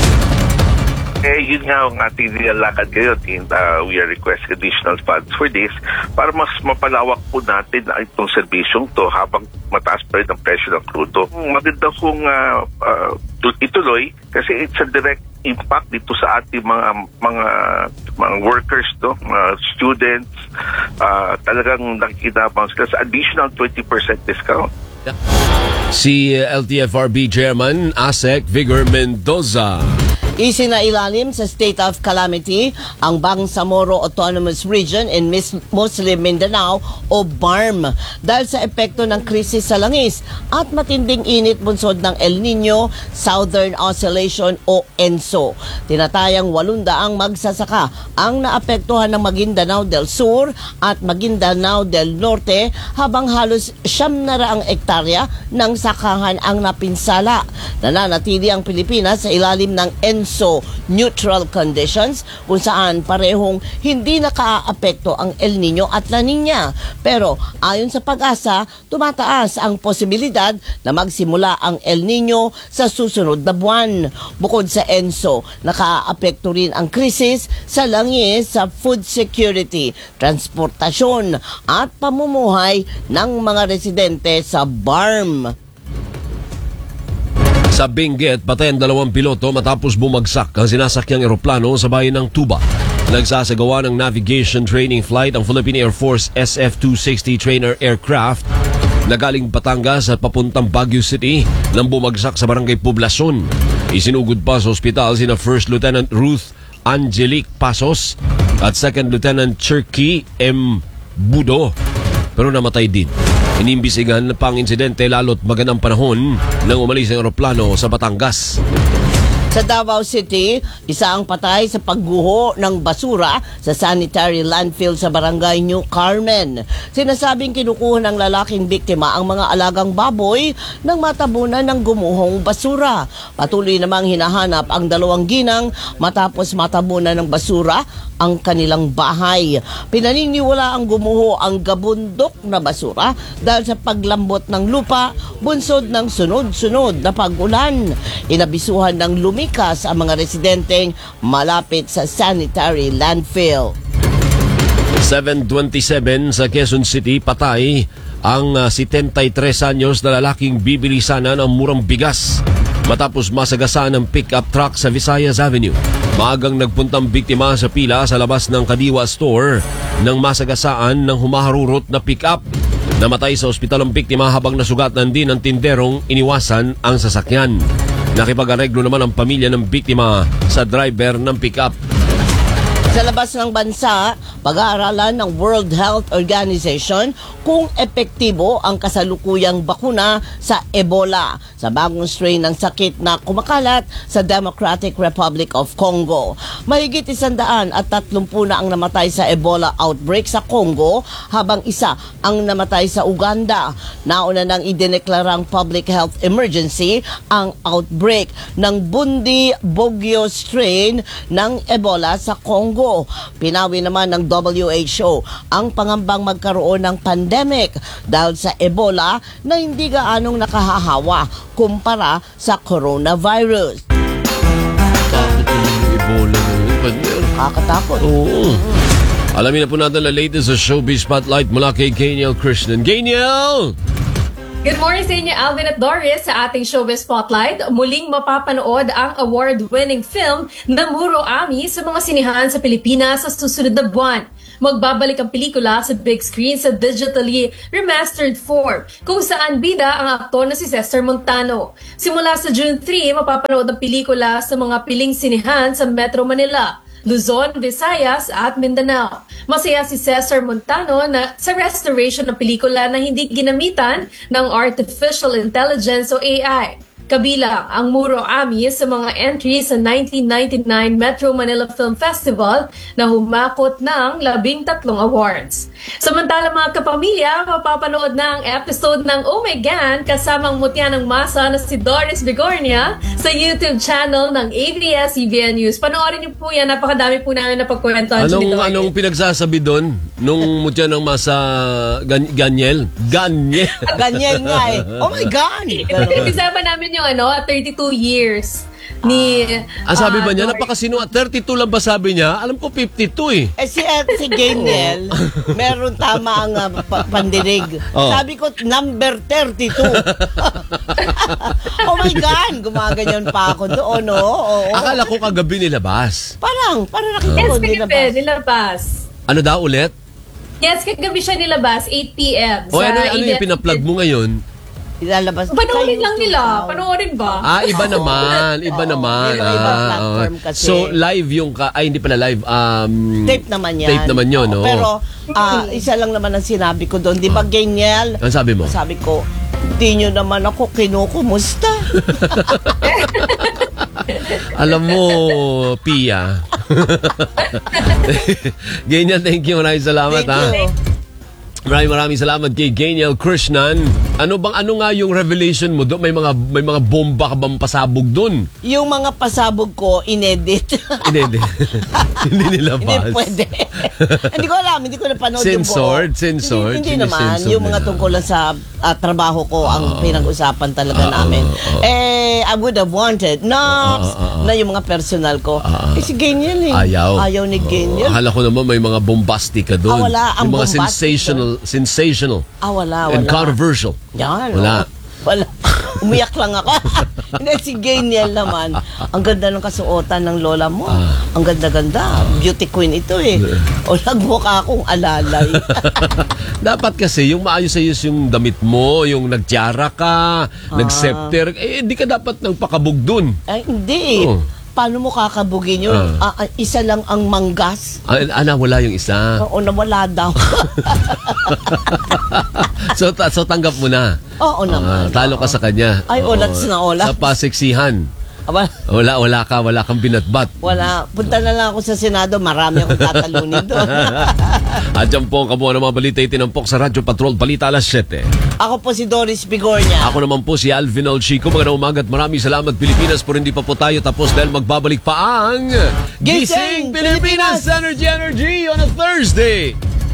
Eh, yun nga ang ating nilalakad ngayon. Uh, we are requesting additional funds for this para mas mapalawak po natin itong serbisyong to habang mataas pa rin ang presyo ng krudo. Maganda kong uh, uh, ituloy kasi it's a direct impact dito sa ating mga mga mga workers, to, mga students. Uh, talagang nakikinabang sila sa additional twenty percent discount. Si L T F R B Chairman Asek Vigor Mendoza. Isinailalim sa state of calamity ang Bangsamoro Autonomous Region in Muslim Mindanao o B A R M dahil sa epekto ng krisis sa langis at matinding init bunsod ng El Nino Southern Oscillation o ENSO. Tinatayang walundaang magsasaka ang naapektuhan ng Maguindanao del Sur at Maguindanao del Norte, habang halos siyam na raang ektarya ng sakahan ang napinsala. Nananatili ang Pilipinas sa ilalim ng ENSO neutral conditions kung saan parehong hindi nakaaapekto ang El Nino at La Nina. Pero ayon sa Pag-asa, tumataas ang posibilidad na magsimula ang El Nino sa susunod na buwan. Bukod sa ENSO, nakaaapekto rin ang krisis sa langis sa food security, transportasyon at pamumuhay ng mga residente sa B A R M. Sa Benguet, patay ang dalawang piloto matapos bumagsak ang sinasakyang eroplano sa bayan ng Tuba. Nagsasagawa ng navigation training flight ang Philippine Air Force S F two sixty trainer aircraft na galing Batangas at papuntang Baguio City nang bumagsak sa barangay Poblacion. Isinugod pa sa ospital sina First Lieutenant Ruth Angelique Pasos at Second Lieutenant Cherky M. Budo, pero namatay din. Inimbisigan pa ang insidente lalo't magandang panahon nang umalis ang eroplano sa Batangas. Sa Davao City, isa ang patay sa pagguho ng basura sa sanitary landfill sa barangay New Carmen. Sinasabing kinukuha ng lalaking biktima ang mga alagang baboy nang matabunan ng gumuhong basura. Patuloy namang hinahanap ang dalawang ginang matapos matabunan ng basura ang kanilang bahay. Pinaniniwala ang gumuho ang gabundok na basura dahil sa paglambot ng lupa bunsod ng sunod-sunod na pag-ulan. Inabisuhan ng lumikas ang mga residenteng malapit sa sanitary landfill. seven twenty-seven sa Quezon City, patay ang uh, setenta-tres anyos na lalaking bibili sana ng murang bigas matapos masagasaan ng pick-up truck sa Visayas Avenue. Maagang nagpuntang biktima sa pila sa labas ng Kadiwa Store nang masagasaan ng humaharurot na pick-up. Namatay sa ospital ang biktima habang nasugatan din ng tinderong iniwasan ang sasakyan. Nakipag-areglo naman ang pamilya ng biktima sa driver ng pick-up. Sa labas ng bansa, Pag-aaralan ng World Health Organization kung epektibo ang kasalukuyang bakuna sa Ebola sa bagong strain ng sakit na kumakalat sa Democratic Republic of Congo. Mahigit isandaan at tatlumpu na ang namatay sa Ebola outbreak sa Congo habang isa ang namatay sa Uganda. Nauna nang idineklarang public health emergency ang outbreak ng Bundi Bugyo strain ng Ebola sa Congo. Pinawi naman ng W H O ang pangambang magkaroon ng pandemic dahil sa Ebola na hindi gaanong nakahahawa kumpara sa coronavirus. Bakit yung Ebola mo? Nakakatakot. Oo. Alamin na po natin ang latest sa Showbiz Spotlight mula kay Gainiel Krishnan. Gainiel! Good morning sa inyo, Alvin at Doris. Sa ating Showbiz Spotlight, muling mapapanood ang award-winning film na Muro Ami sa mga sinihan sa Pilipinas sa susunod na buwan. Magbabalik ang pelikula sa big screen sa digitally remastered form, kung saan bida ang aktor na si Cesar Montano. Simula sa June third, mapapanood ang pelikula sa mga piling sinihan sa Metro Manila, Luzon, Visayas at Mindanao. Masaya si Cesar Montano na sa restoration ng pelikula na hindi ginamitan ng artificial intelligence o A I. Kabilang ang Muro Ami sa mga entries sa nineteen ninety-nine Metro Manila Film Festival na humakot ng labing tatlong awards. Samantala mga kapamilya, mapapanood na ang episode ng Oh My God kasamang mutya ng masa na si Doris Bigornia sa YouTube channel ng A B S C B N News. Panoorin niyo po yan, napakadami po namin napagkwentuhan. Anong, anong pinagsasabi doon nung mutya ng masa gan, Ganyel? Ganyel. Ganyel nga eh. Oh my God! Pinag-isapan namin yung ano, thirty-two years ni... Ah, sabi ba uh, niya, napakasino? thirty-two lang ba sabi niya? Alam ko fifty-two eh. Eh si, uh, si Gaynel, meron tama ang uh, pa- pandinig. Oh. Sabi ko, number thirty-two. Oh my God! Gumaganyan pa ako doon, no? Oo. Akala ko kagabi nilabas. Parang, parang nakita Yes, ko kagabi, nilabas. Ano daw ulit? Yes, kagabi siya nilabas, eight p.m. O ano, ano yung pinaplug mo ngayon? Ilalabas. Panoorin lang nila. Panoorin ba? Ah, iba naman. Iba Oo, naman. iba- iba Ah, platform okay. kasi. So, live yung ka... Ay, hindi pala live. Um, Tape naman yan. Tape naman yun, no? Oo, pero, ah, isa lang naman ang sinabi ko doon. Di ba, Gaynel? Ano sabi mo? Sabi ko, di nyo naman ako kinukumusta. Alam mo, Pia. Ganyan, thank you. Maraming salamat, Thank ha? you. Maraming maraming salamat kay Gainiel Krishnan. Ano bang ano nga yung revelation mo doon? May mga may mga bomba ka bang pasabog doon? Yung mga pasabog ko, inedit. Hindi, hindi nilabas. Hindi pwede. Hindi ko alam, hindi ko napanood Censored, yung buo. censored. Hindi, hindi naman. Sinecensored Yung mga nila. tungkol lang sa ah, trabaho ko ang pinag-usapan talaga Ah, namin. ah, ah. Eh, I would have wanted na, Ah, ah, ah. na yung mga personal ko. Eh, si Gaynel eh. Ayaw. Ayaw ni Gaynel. Akala ko naman may mga bombastic ka doon. Ah, wala. Ang yung mga bombastic sensational, sensational Ah, wala, wala. and controversial. Yan. Wala. oh. Wala. Umiyak lang ako. Hindi, si Gaynel naman. Ang ganda ng kasuotan ng lola mo. Ang ganda-ganda. Beauty queen ito eh. O nagmukha akong alalay. Dapat kasi yung maayos-ayos yung damit mo, yung nagtiara ka, nag-scepter, eh hindi ka dapat nang pakabog dun. Ay, hindi. Oh. Paano mo kakabugin yun? Ah, ah, isa lang ang manggas. Ah, ana, wala yung isa. Oo, nawala daw. so, ta- so tanggap mo na. Oo naman. Ah, talo ka sa kanya. Ay, olats na olats. Sa pasiksihan. Aba, Wala, wala ka, wala kang binatbat. wala. Punta na lang ako sa Senado. Marami akong tatalunin doon. At dyan po ang kabuuan ng mga balita itinampok sa Radyo Patrol Balita alas siyete. Ako po si Doris Bigornia. Ako naman po si Alvin El Chico. Magandang umaga at maraming salamat Pilipinas, pero hindi pa po tayo tapos dahil magbabalik pa ang Gising Pilipinas Energy Energy on a Thursday.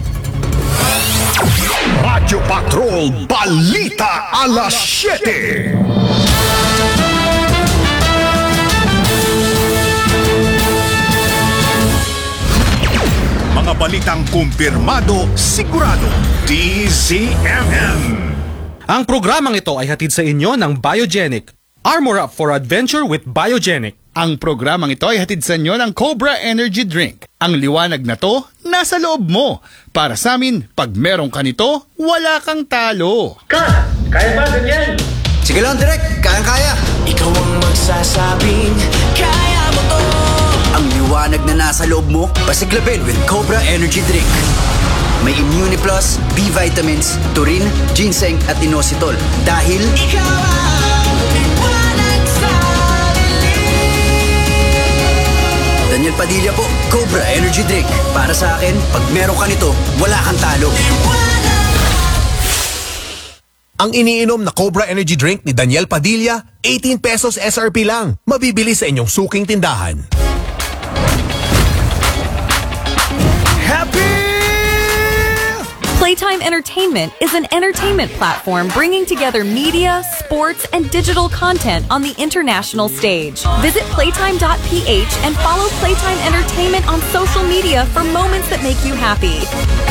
Radyo Patrol Balita alas siyete. Mga balitang kumpirmado, sigurado. D Z M M. Ang programang ito ay hatid sa inyo ng Biogenic. Armor up for adventure with Biogenic. Ang programang ito ay hatid sa inyo ng Cobra Energy Drink. Ang liwanag na to, nasa loob mo. Para sa amin, pag meron ka nito, wala kang talo. Ka! Kaya ba ganyan? Sige lang, direct. Kayang-kaya. Ikaw ang magsasabing kaya mo to. Ang liwanag na nasa nasa loob mo? Pasiklabin with Cobra Energy Drink. May Immuniplus, B vitamins, taurine, ginseng at inositol. Dahil ikaw ang liwanag sa dilim. Daniel Padilla po, Cobra Energy Drink. Para sa akin, pag meron ka nito, wala kang talo. Ang iniinom na Cobra Energy Drink ni Daniel Padilla, eighteen pesos S R P lang. Mabibili sa inyong suking tindahan. Happy! Playtime Entertainment is an entertainment platform bringing together media, sports, and digital content on the international stage. Visit playtime dot p h and follow Playtime Entertainment on social media for moments that make you happy.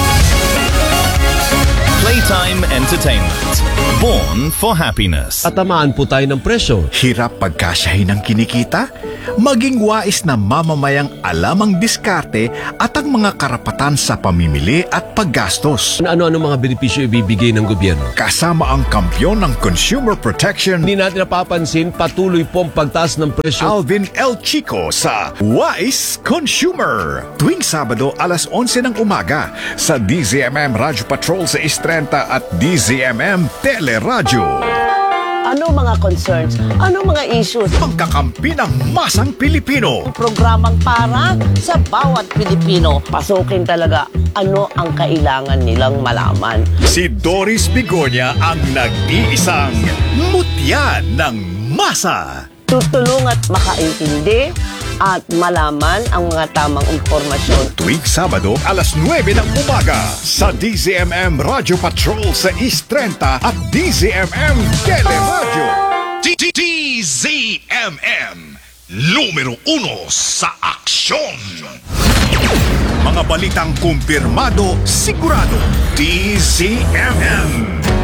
Playtime Entertainment. Born for happiness. Tatamaan po tayo ng presyo. Hirap pagkasyahin ng kinikita? Maging wais na mamamayang alam ang diskarte at ang mga karapatan sa pamimili at paggastos. Ano-ano mga benepisyo ibibigay ng gobyerno? Kasama ang kampyon ng consumer protection. Hindi natin napapansin, patuloy po ang pagtaas ng presyo. Alvin L. Chico sa Wise Consumer. Tuwing Sabado alas onse ng umaga sa D Z M M Radyo Patrol sa Istrenta at D Z M M Teleradyo. Ano mga concerns? Ano mga issues? Pagkakampi ng masang Pilipino. Programang para sa bawat Pilipino. Pasukin talaga ano ang kailangan nilang malaman. Si Doris Bigornia ang nag-iisang mutya ng masa. Tutulong at makaintindi at malaman ang mga tamang impormasyon. Tuwing Sabado, alas nuwebe ng umaga sa D Z M M Radyo Patrol sa East Trenta at D Z M M Teleradyo. D Z M M, numero uno sa aksyon. Mga balitang kumpirmado, sigurado. D Z M M.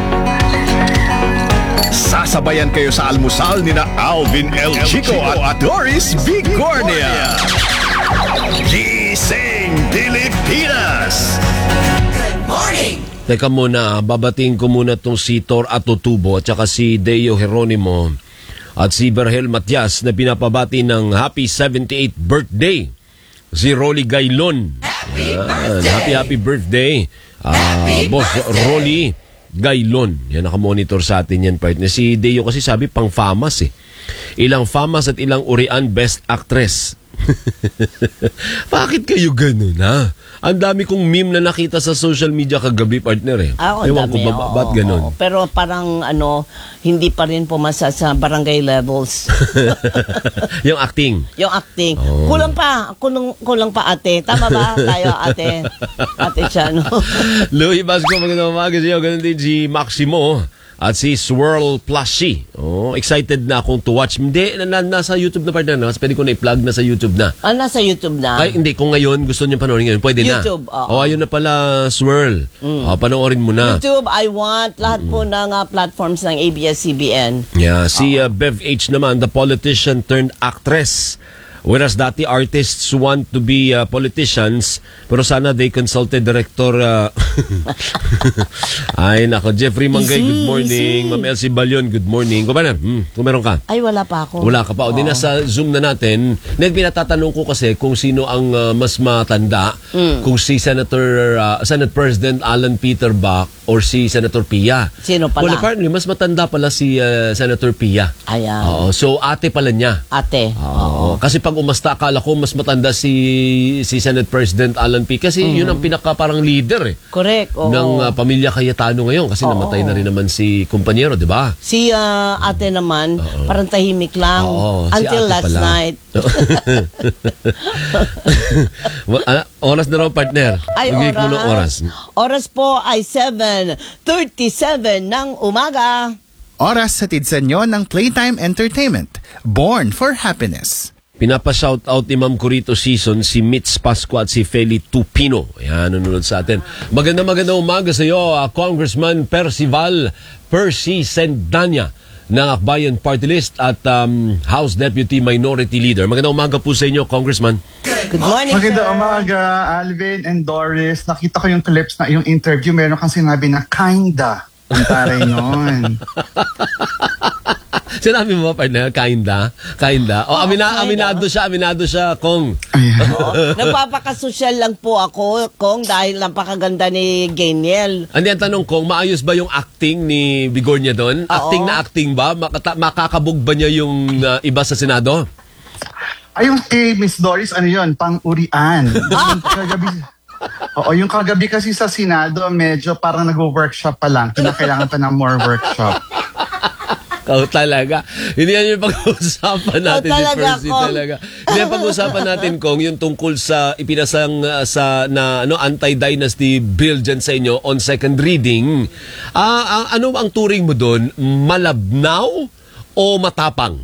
Sasabayan kayo sa almusal ni na Alvin L. Chico at Doris Bigornia. Gising Pilipinas! Good morning! Teka muna, babatiin ko muna itong si Tor Atutubo at saka si Deo Geronimo at si Berhel Matias na pinapabati ng happy seventy-eighth birthday. Si Rolly Gaylon. Happy Yan, birthday! Happy, happy birthday. Uh, happy Boss birthday. Rolly Gaylon. Yan, nakamonitor sa atin yan, partner. Si Deo kasi sabi pang famas eh. Ilang famas at ilang urian best actress. Bakit kayo ganun, ha? Ang dami kong meme na nakita sa social media kagabi, partner eh. Ah, Ewan dami, ko ba, oo, ba't ganun? oo. Pero parang ano, hindi pa rin pumasa sa barangay levels. Yung acting. Yung acting. Oh. Kulang pa. Kulang, kulang pa ate. Tama ba tayo ate? Ate siya, no? Louie Basco, magandang umaga sa iyo. Ganun din si Maximo at si Swirl Plushy. Oh, excited na akong to watch. Hindi, na, na, nasa YouTube na partner. Mas pwede ko na i-plug na sa YouTube na. Ah, nasa YouTube na? Ay, hindi. Kung ngayon gusto niyo panoorin ngayon, pwede na. YouTube, oo. Oh, ayun na pala, Swirl. Mm. Oh, panoorin mo na. YouTube, I want. Lahat mm. po ng uh, platforms ng A B S C B N. Yeah, si uh, Bev H naman, the politician turned actress. Whereas dati artists want to be uh, politicians, pero sana they consulted director. Uh... Ay, nako. Jeffrey Mangay, good morning. Ma'am Elsie Balion, good morning. Kung ba hmm, kung meron ka? Ay, wala pa ako. Wala ka pa. O, di nasa Zoom na natin. Net, pinatatanong ko kasi kung sino ang uh, mas matanda. Mm. Kung si Senator, uh, Senate President Alan Peter Bach or si Senator Pia. Sino pala? Well, apparently, mas matanda pala si uh, Senator Pia. Ayan. Oo, so, ate pala niya. Ate. Oo. Kasi pag umasta, akala ko mas matanda si si Senate President Alan P. Kasi mm. yun ang pinaka parang leader eh. Correct. Oo. Ng uh, pamilya Cayetano ngayon. Kasi oo, namatay na rin naman si kumpanyero, di ba? Si uh, ate naman, oo, parang tahimik lang. Oo, until si last pala. Night. Oras na raw, partner. Ay, oras. Mo oras. Oras po ay seven thirty-seven ng umaga. Oras hatid sa inyo ng Playtime Entertainment. Born for happiness. Pinapa-shoutout ni Ma'am Corito Season si Mitz Pasqua at si Feli Tupino. Ayan, nanonood sa atin. Maganda maganda umaga sa iyo, uh, Congressman Percival Percy Sendanya ng Akbayan Party List at um, House Deputy Minority Leader. Maganda umaga po sa inyo, Congressman. Good morning, Maganda sir. umaga, Alvin and Doris. Nakita ko yung clips na yung interview. Meron kang sinabi na kinda. Ang taray nun. Sinabi mo ba, partner? Kinda? Kinda? O, Oo, amina, kinda. aminado siya, aminado siya, Kong. Nagpapakasosyal lang po ako, Kong, dahil napakaganda ni Geniel. Hindi, ang tanong Kong, maayos ba yung acting ni Bigornia doon? Acting na acting ba? Makata- makakabog ba niya yung uh, iba sa Senado? Ayun kay Miss Doris, ano yun, pang-urian. Yung kagabi, oo, yung kagabi kasi sa Senado, medyo parang nag-workshop pa lang. Kinakailangan pa ng more workshop. Ikaw talaga. Hindi yan yung pag-uusapan natin. Oh, talaga, si Percy Kong. talaga. Hindi yung pag-uusapan natin, Kong, yung tungkol sa ipinasang uh, sa na ano anti-dynasty bill dyan sa inyo on second reading. Ah, uh, ano ang turing mo doon? Malabnaw o matapang?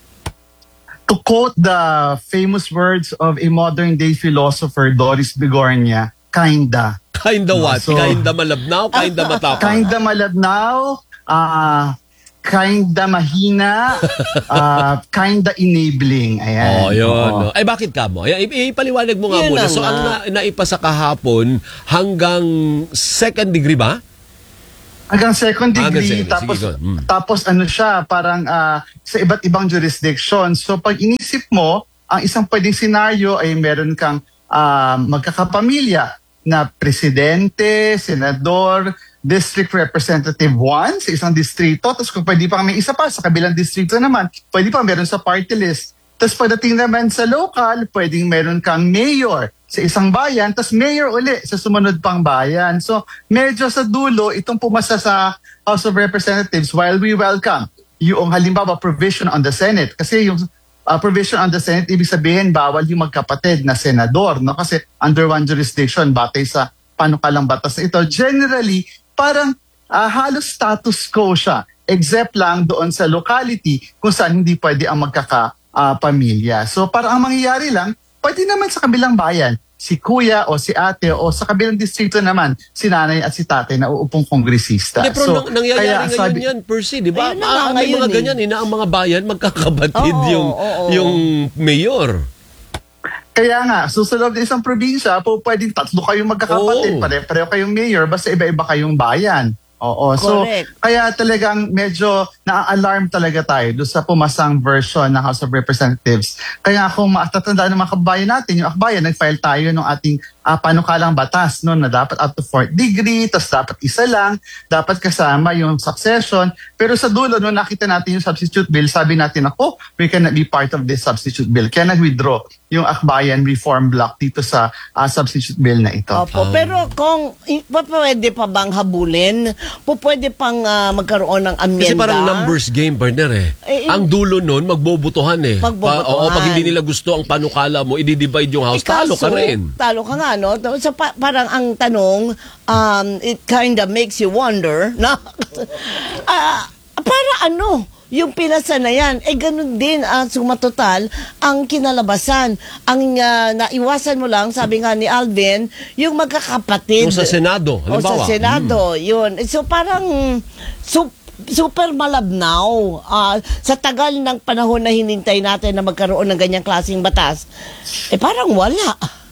To quote the famous words of a modern-day philosopher, Doris Bigornia, kinda. Kinda what? So, kinda malabnaw? Kinda matapang? Kinda malabnaw, ah, kinda mahina, uh, kinda enabling. Ayan. Oh, yun. Oo. No. Ay, bakit ka mo? Ay, ipaliwanag mo nga Yun muna. na So, nga. ang na, naipasa kahapon hanggang second degree ba? Hanggang second Hanggang degree, second, tapos sige, go. Mm. tapos ano siya, parang ah, sa iba't ibang jurisdiction. So pag inisip mo, ang isang pwedeng senaryo ay meron kang ah, magkakapamilya na presidente, senador, district representative one sa isang distrito, tapos kung pwede pa may isa pa sa kabilang distrito naman, pwede pa meron sa party list. Tapos pagdating naman sa local, pwedeng meron kang mayor sa isang bayan, tapos mayor uli sa sumunod pang bayan. So medyo sa dulo, itong pumasa sa House of Representatives, while we welcome yung halimbawa provision on the Senate, kasi yung uh, provision on the Senate, ibig sabihin bawal yung magkapatid na senador, no? Kasi under one jurisdiction, batay sa panukalang batas na ito. Generally, parang uh, halos status quo siya, except lang doon sa locality kung saan hindi pwede ang magkakapamilya. So parang ang mangyayari lang, pwede naman sa kabilang bayan, si kuya o si ate o sa kabilang distrito naman, si nanay at si tatay na uupong kongresista. Hindi, pero nang, nangyayari kaya ngayon sabi- yan, Percy, di ba? Ayun na nga Ah, may ngayon mga eh. ganyan, eh, na ang mga bayan magkakabatid Oo, yung, oo. yung mayor. Kaya nga, so sa loob ng isang probinsya, po pwedeng tatlo kayong magkakapatid, Oo. pare-pareho kayong mayor, basta iba-iba kayong bayan. Oo, so Correct. kaya talagang medyo na-alarm talaga tayo doon sa pumasang version ng House of Representatives. Kaya kung matatandaan ng mga kabayan natin, yung akbayan, nag-file tayo ng ating uh, panukalang batas no, na dapat up to fourth degree, tapos dapat isa lang, dapat kasama yung succession. Pero sa dulo, nung nakita natin yung substitute bill, sabi natin, ako, we cannot be part of this substitute bill. Kaya nag-withdraw yung akbayan reform block dito sa uh, substitute bill na ito. Opo, pero kung i- pa- pwede pa bang habulin, po pwede pang ah, magkaroon ng amyenda. Kasi parang numbers game, partner eh. Eh, eh, ang dulo nun, magbobotohan eh. Magbobotohan. Pa- oo, pag hindi nila gusto ang panukala mo, i-divide yung house, Eh, kaso, talo ka rin. Talo ka nga, no? So, pa- parang ang tanong, um, it kind of makes you wonder, na, ah, para ano? Yung pinasa na yan, eh ganun din ang sumatotal ang kinalabasan. Ang ah, naiwasan mo lang, sabi nga ni Alvin, yung magkakapatid. Yung sa Senado, O halimbawa. sa Senado, yun. So parang su- super malabnaw. Ah, sa tagal ng panahon na hinintay natin na magkaroon ng ganyang klaseng batas, eh parang wala.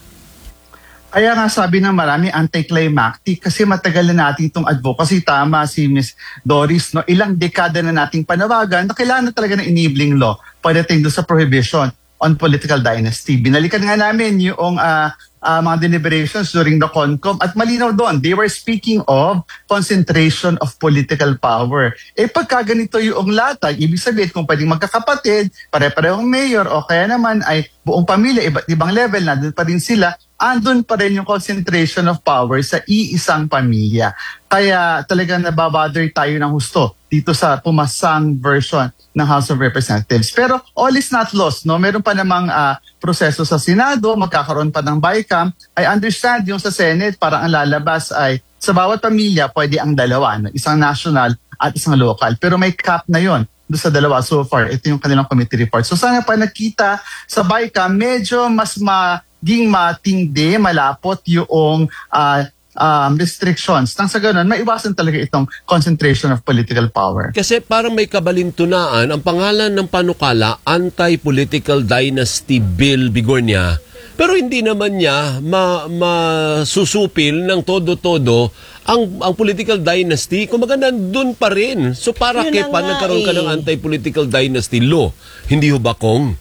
Kaya nga sabi ng marami anticlimactic kasi matagal na natin itong advocacy. Tama si Miss Doris, no? Ilang dekada na nating panawagan na kailangan na talaga ng enabling law pagdating doon sa prohibition on political dynasty. Binalikan nga namin yung uh, uh, mga deliberations during the CONCOM at malinaw doon, they were speaking of concentration of political power. Eh pagka ganito yung latag, ibig sabihin kung pwedeng magkakapatid, pare-parehong mayor o kaya naman ay buong pamilya, iba't ibang level, nandun pa rin sila, andun pa rin yung concentration of power sa iisang pamilya. Kaya talagang nababother tayo ng husto dito sa pumasang version ng House of Representatives. Pero all is not lost, no? Meron pa namang ah, proseso sa Senado, magkakaroon pa ng BICAM. I understand yung sa Senate, parang ang lalabas ay sa bawat pamilya pwede ang dalawa, no? Isang national at isang local. Pero may cap na yon doon sa dalawa so far. Ito yung kanilang committee report. So sana pa nakita sa BICAM, medyo mas maging matindi, malapot yung uh, um, restrictions. Nang sa ganun, maiwasan talaga itong concentration of political power. Kasi parang may kabalintunaan, ang pangalan ng panukala, Anti-Political Dynasty Bill Bigornia, Pero hindi naman niya ma, masusupil ng todo-todo ang ang political dynasty. Kumbaga nandun pa rin. So para Yun kay na pa nga nagkaroon ka eh. ng anti-political dynasty law. Hindi ho ba, Kong?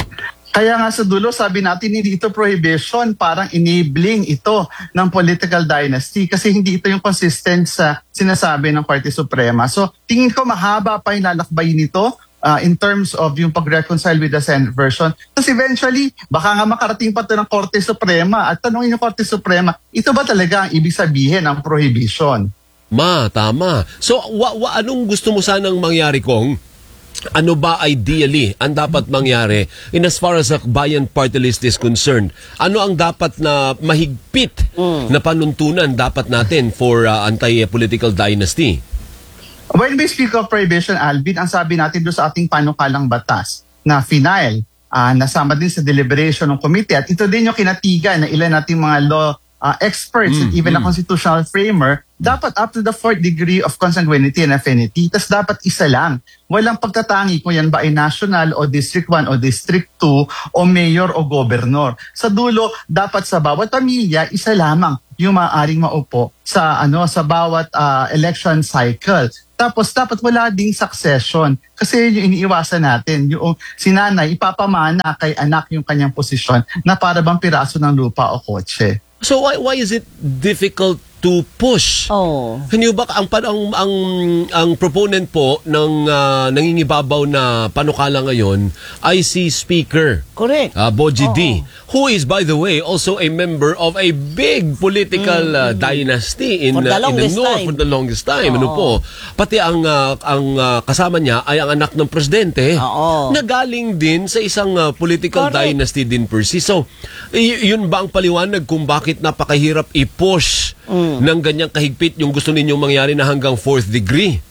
Kaya nga sa dulo, sabi natin hindi ito prohibition, parang enabling ito ng political dynasty kasi hindi ito yung consistent sa sinasabi ng Korte Suprema. So tingin ko mahaba pa yung lalakbay nito uh, in terms of yung pag-reconcile with the Senate version. Kasi eventually, baka nga makarating pa ito ng Korte Suprema at tanongin yung Korte Suprema, ito ba talaga ang ibig sabihin ng prohibition? Ma, tama. So wa, wa, anong gusto mo sanang mangyari, Kong? Ano ba ideally ang dapat mangyari in as far as a bayan party list is concerned? Ano ang dapat na mahigpit Mm. na panuntunan dapat natin for uh, anti-political dynasty? When we speak of prohibition, Alvin, ang sabi natin doon sa ating panukalang batas na final, uh, nasama din sa deliberation ng committee at ito din yung kinatigan na ilan nating mga law uh, experts Mm, and even mm. a constitutional framer, dapat up to the fourth degree of consanguinity and affinity. Tas dapat isa lang. Walang pagtatangi kung yan ba ay national o district one o district two o mayor o governor. Sa dulo, dapat sa bawat pamilya, isa lamang yung maaaring maupo sa ano sa bawat uh, election cycle. Tapos dapat wala ding succession. Kasi yun yung iniiwasan natin. Yung sinanay, ipapamana kay anak yung kanyang posisyon na para bang piraso ng lupa o kotse. So why why is it difficult to push? Oh. Hindi ba ang ang ang ang proponent po ng uh, nangingibabaw na panukala ngayon ay si Speaker Correct. uh, Boji D, who is by the way also a member of a big political uh, dynasty in For the uh, in the longest north time. for the longest time. Ano Oo. po? Pati ang uh, ang uh, kasama niya ay ang anak ng presidente na galing din sa isang uh, political Correct. dynasty din per se. So y- yun ba ang paliwanag kung bakit napakahirap i-push Mm. ng ganyang kahigpit yung gusto ninyong mangyari na hanggang fourth degree?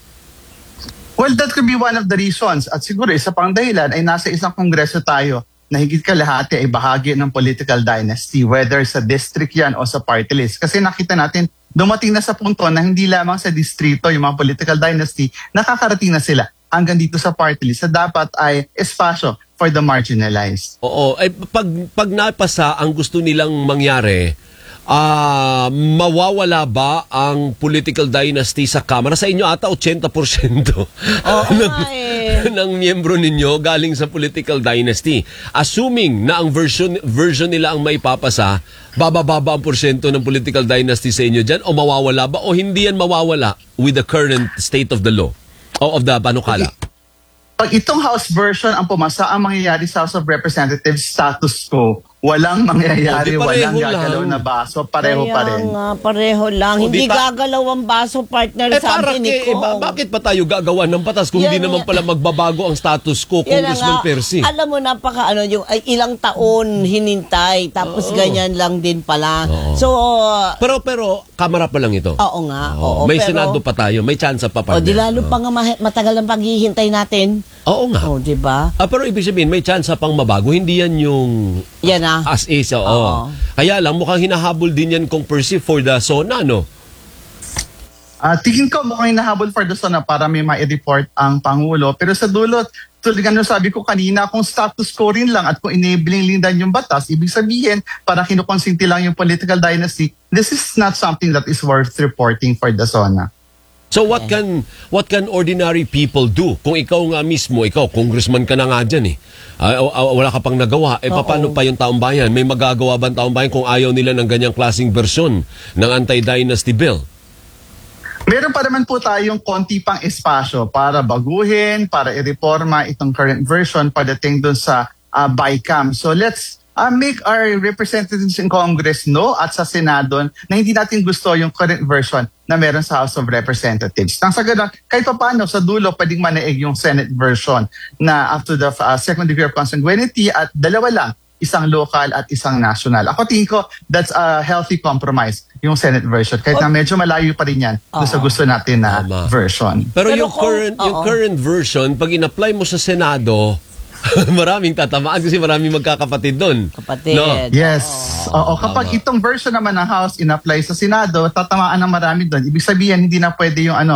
Well, that could be one of the reasons. At siguro isa pang dahilan ay nasa isang kongreso tayo na higit kalahati ay bahagi ng political dynasty, whether sa district yan o sa party list. Kasi nakita natin, dumating na sa punto na hindi lamang sa distrito yung mga political dynasty, nakakarating na sila hanggang dito sa party list na dapat ay espasyo for the marginalized. Oo. Ay, pag, pag napasa ang gusto nilang mangyari, Ah, mawawala ba ang political dynasty sa Kamara? Sa inyo ata eighty percent ng, ng miyembro ninyo galing sa political dynasty. Assuming na ang version version nila ang maipapasa, bababa ba ang porsyento ng political dynasty sa inyo dyan? O mawawala ba? O hindi yan mawawala with the current state of the law? O of the panukala? Pag itong House version ang pumasa, ang mangyayari sa House of Representatives status quo. Walang mangyayari, O, di pareho walang gagalaw lang. na baso, pareho Kaya pa rin. nga, pareho lang. O, Hindi di pa- gagalaw ang baso, partner, Eh, sa para atin ni eh, ba- Kong. bakit pa tayo gagawa ng batas kung Yan hindi naman nga. pala magbabago ang status quo, Yan na Congressman nga. Percy? Alam mo, napaka ano, yung ay, ilang taon hinintay, tapos Oo. ganyan lang din pala. Oo. So, uh, Pero pero kamara pa lang ito. oo nga. Oo, Oo, may pero, Senado pa tayo, may chance pa pa. O, di lalo pa nga ma- matagal ang paghihintay natin. Oo nga. O, di ba? Ah, pero ibig sabihin, may chance pang mabago. Hindi yan yung Yan ah. as is. Oo. Oo. Kaya lang, mukhang hinahabol din yan kung Percy for the SONA, no? Ah, tingin ko mukhang hinahabol for the SONA para may ma-report ang Pangulo. Pero sa dulot, tulad nga nung sabi ko kanina, kung status quo rin lang at kung enabling din dan yung batas, ibig sabihin, para kinukonsinti lang yung political dynasty, this is not something that is worth reporting for the SONA. So what can what can ordinary people do? Kung ikaw nga mismo, ikaw, congressman ka na nga dyan eh. Ah, ah, wala ka pang nagawa. Eh, paano pa yung taong bayan? May magagawa ba ang taong bayan kung ayaw nila ng ganyang klaseng versyon ng anti-dynasty bill? Meron pa naman po tayong konti pang espasyo para baguhin, para i-reforma itong current version pagdating dun sa uh, BICAM. So let's uh, make our representatives in Congress know at sa Senado na hindi natin gusto yung current version na meron sa House of Representatives. Nang sa ganun, kahit pa paano sa dulo pwedeng manaig yung Senate version na up to the uh, second degree of consanguinity at dalawa lang, isang local at isang national. Ako tingin ko that's a healthy compromise, yung Senate version. Kahit na medyo malayo pa rin yan doon sa gusto natin na version. Pero, Pero yung kung- current yung oo. current version, pag in-apply mo sa Senado, maraming tatamaan kasi maraming magkakapatid doon. Kapatid. No? Yes. Oo, kapag itong version naman ng House in-apply sa Senado, tatamaan ng marami doon. Ibig sabihin, hindi na pwede yung ano,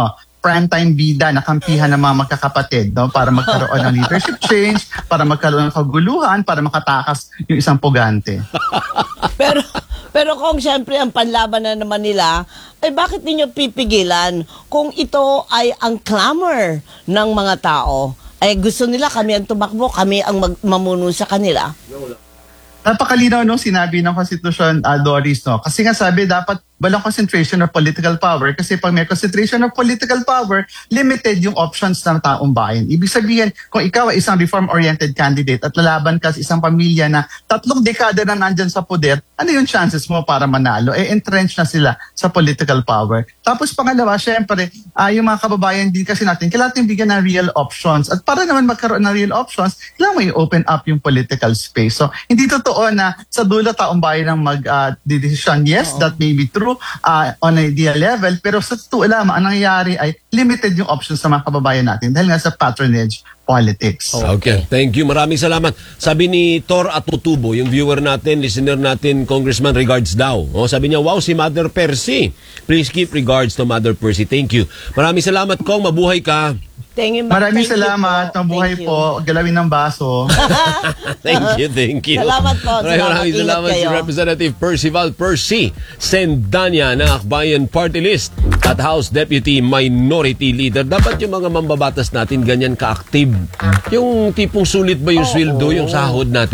prime-time bida na kampihan ng mga magkakapatid, no? Para magkaroon ng leadership change, para magkaroon ng kaguluhan, para makatakas yung isang pugante. pero pero kung siyempre ang panlaban na naman nila, eh bakit ninyo pipigilan kung ito ay ang clamor ng mga tao? Ay gusto nila kami ang tumakbo, kami ang mag- mamuno sa kanila. Napakalinaw no sinabi ng Constitution, uh, Doris, no? Kasi nga sabi dapat walang concentration of political power kasi pag may concentration of political power, limited yung options ng taong bayan. Ibig sabihin, kung ikaw ay isang reform-oriented candidate at lalaban ka sa isang pamilya na tatlong dekada na nandyan sa poder, ano yung chances mo para manalo? Eh, entrenched na sila sa political power. Tapos pangalawa, syempre, uh, yung mga kababayan din kasi natin, kailangan natin bigyan ng real options. At para naman magkaroon ng real options, kailangan may open up yung political space. So, hindi totoo na sa dulo taong bayan ang mag-decision. Uh, yes, that may be true. Uh, on a idea level, pero sa totoo lamang, ang nangyayari ay limited yung options sa mga kababayan natin dahil nga sa patronage politics. Okay, thank you. Maraming salamat. Sabi ni Tor Atutubo, yung viewer natin, listener natin, Congressman, regards daw. Oh, sabi niya, wow, si Mother Percy. Please keep regards to Mother Percy. Thank you. Maraming salamat, Kong. Mabuhay ka. Thank you, Maraming thank salamat. You Mabuhay po. Galawin ng baso. Thank you, thank you. Salamat po. Maraming Salamat. maraming Ingat salamat si kayo. Representative Percival Percy Sendanya ng Akbayan Party List at House Deputy Minority Leader. Dapat yung mga mambabatas natin ganyan ka-active. Yung tipong sulit ba yung sweldo, yung sahod natin?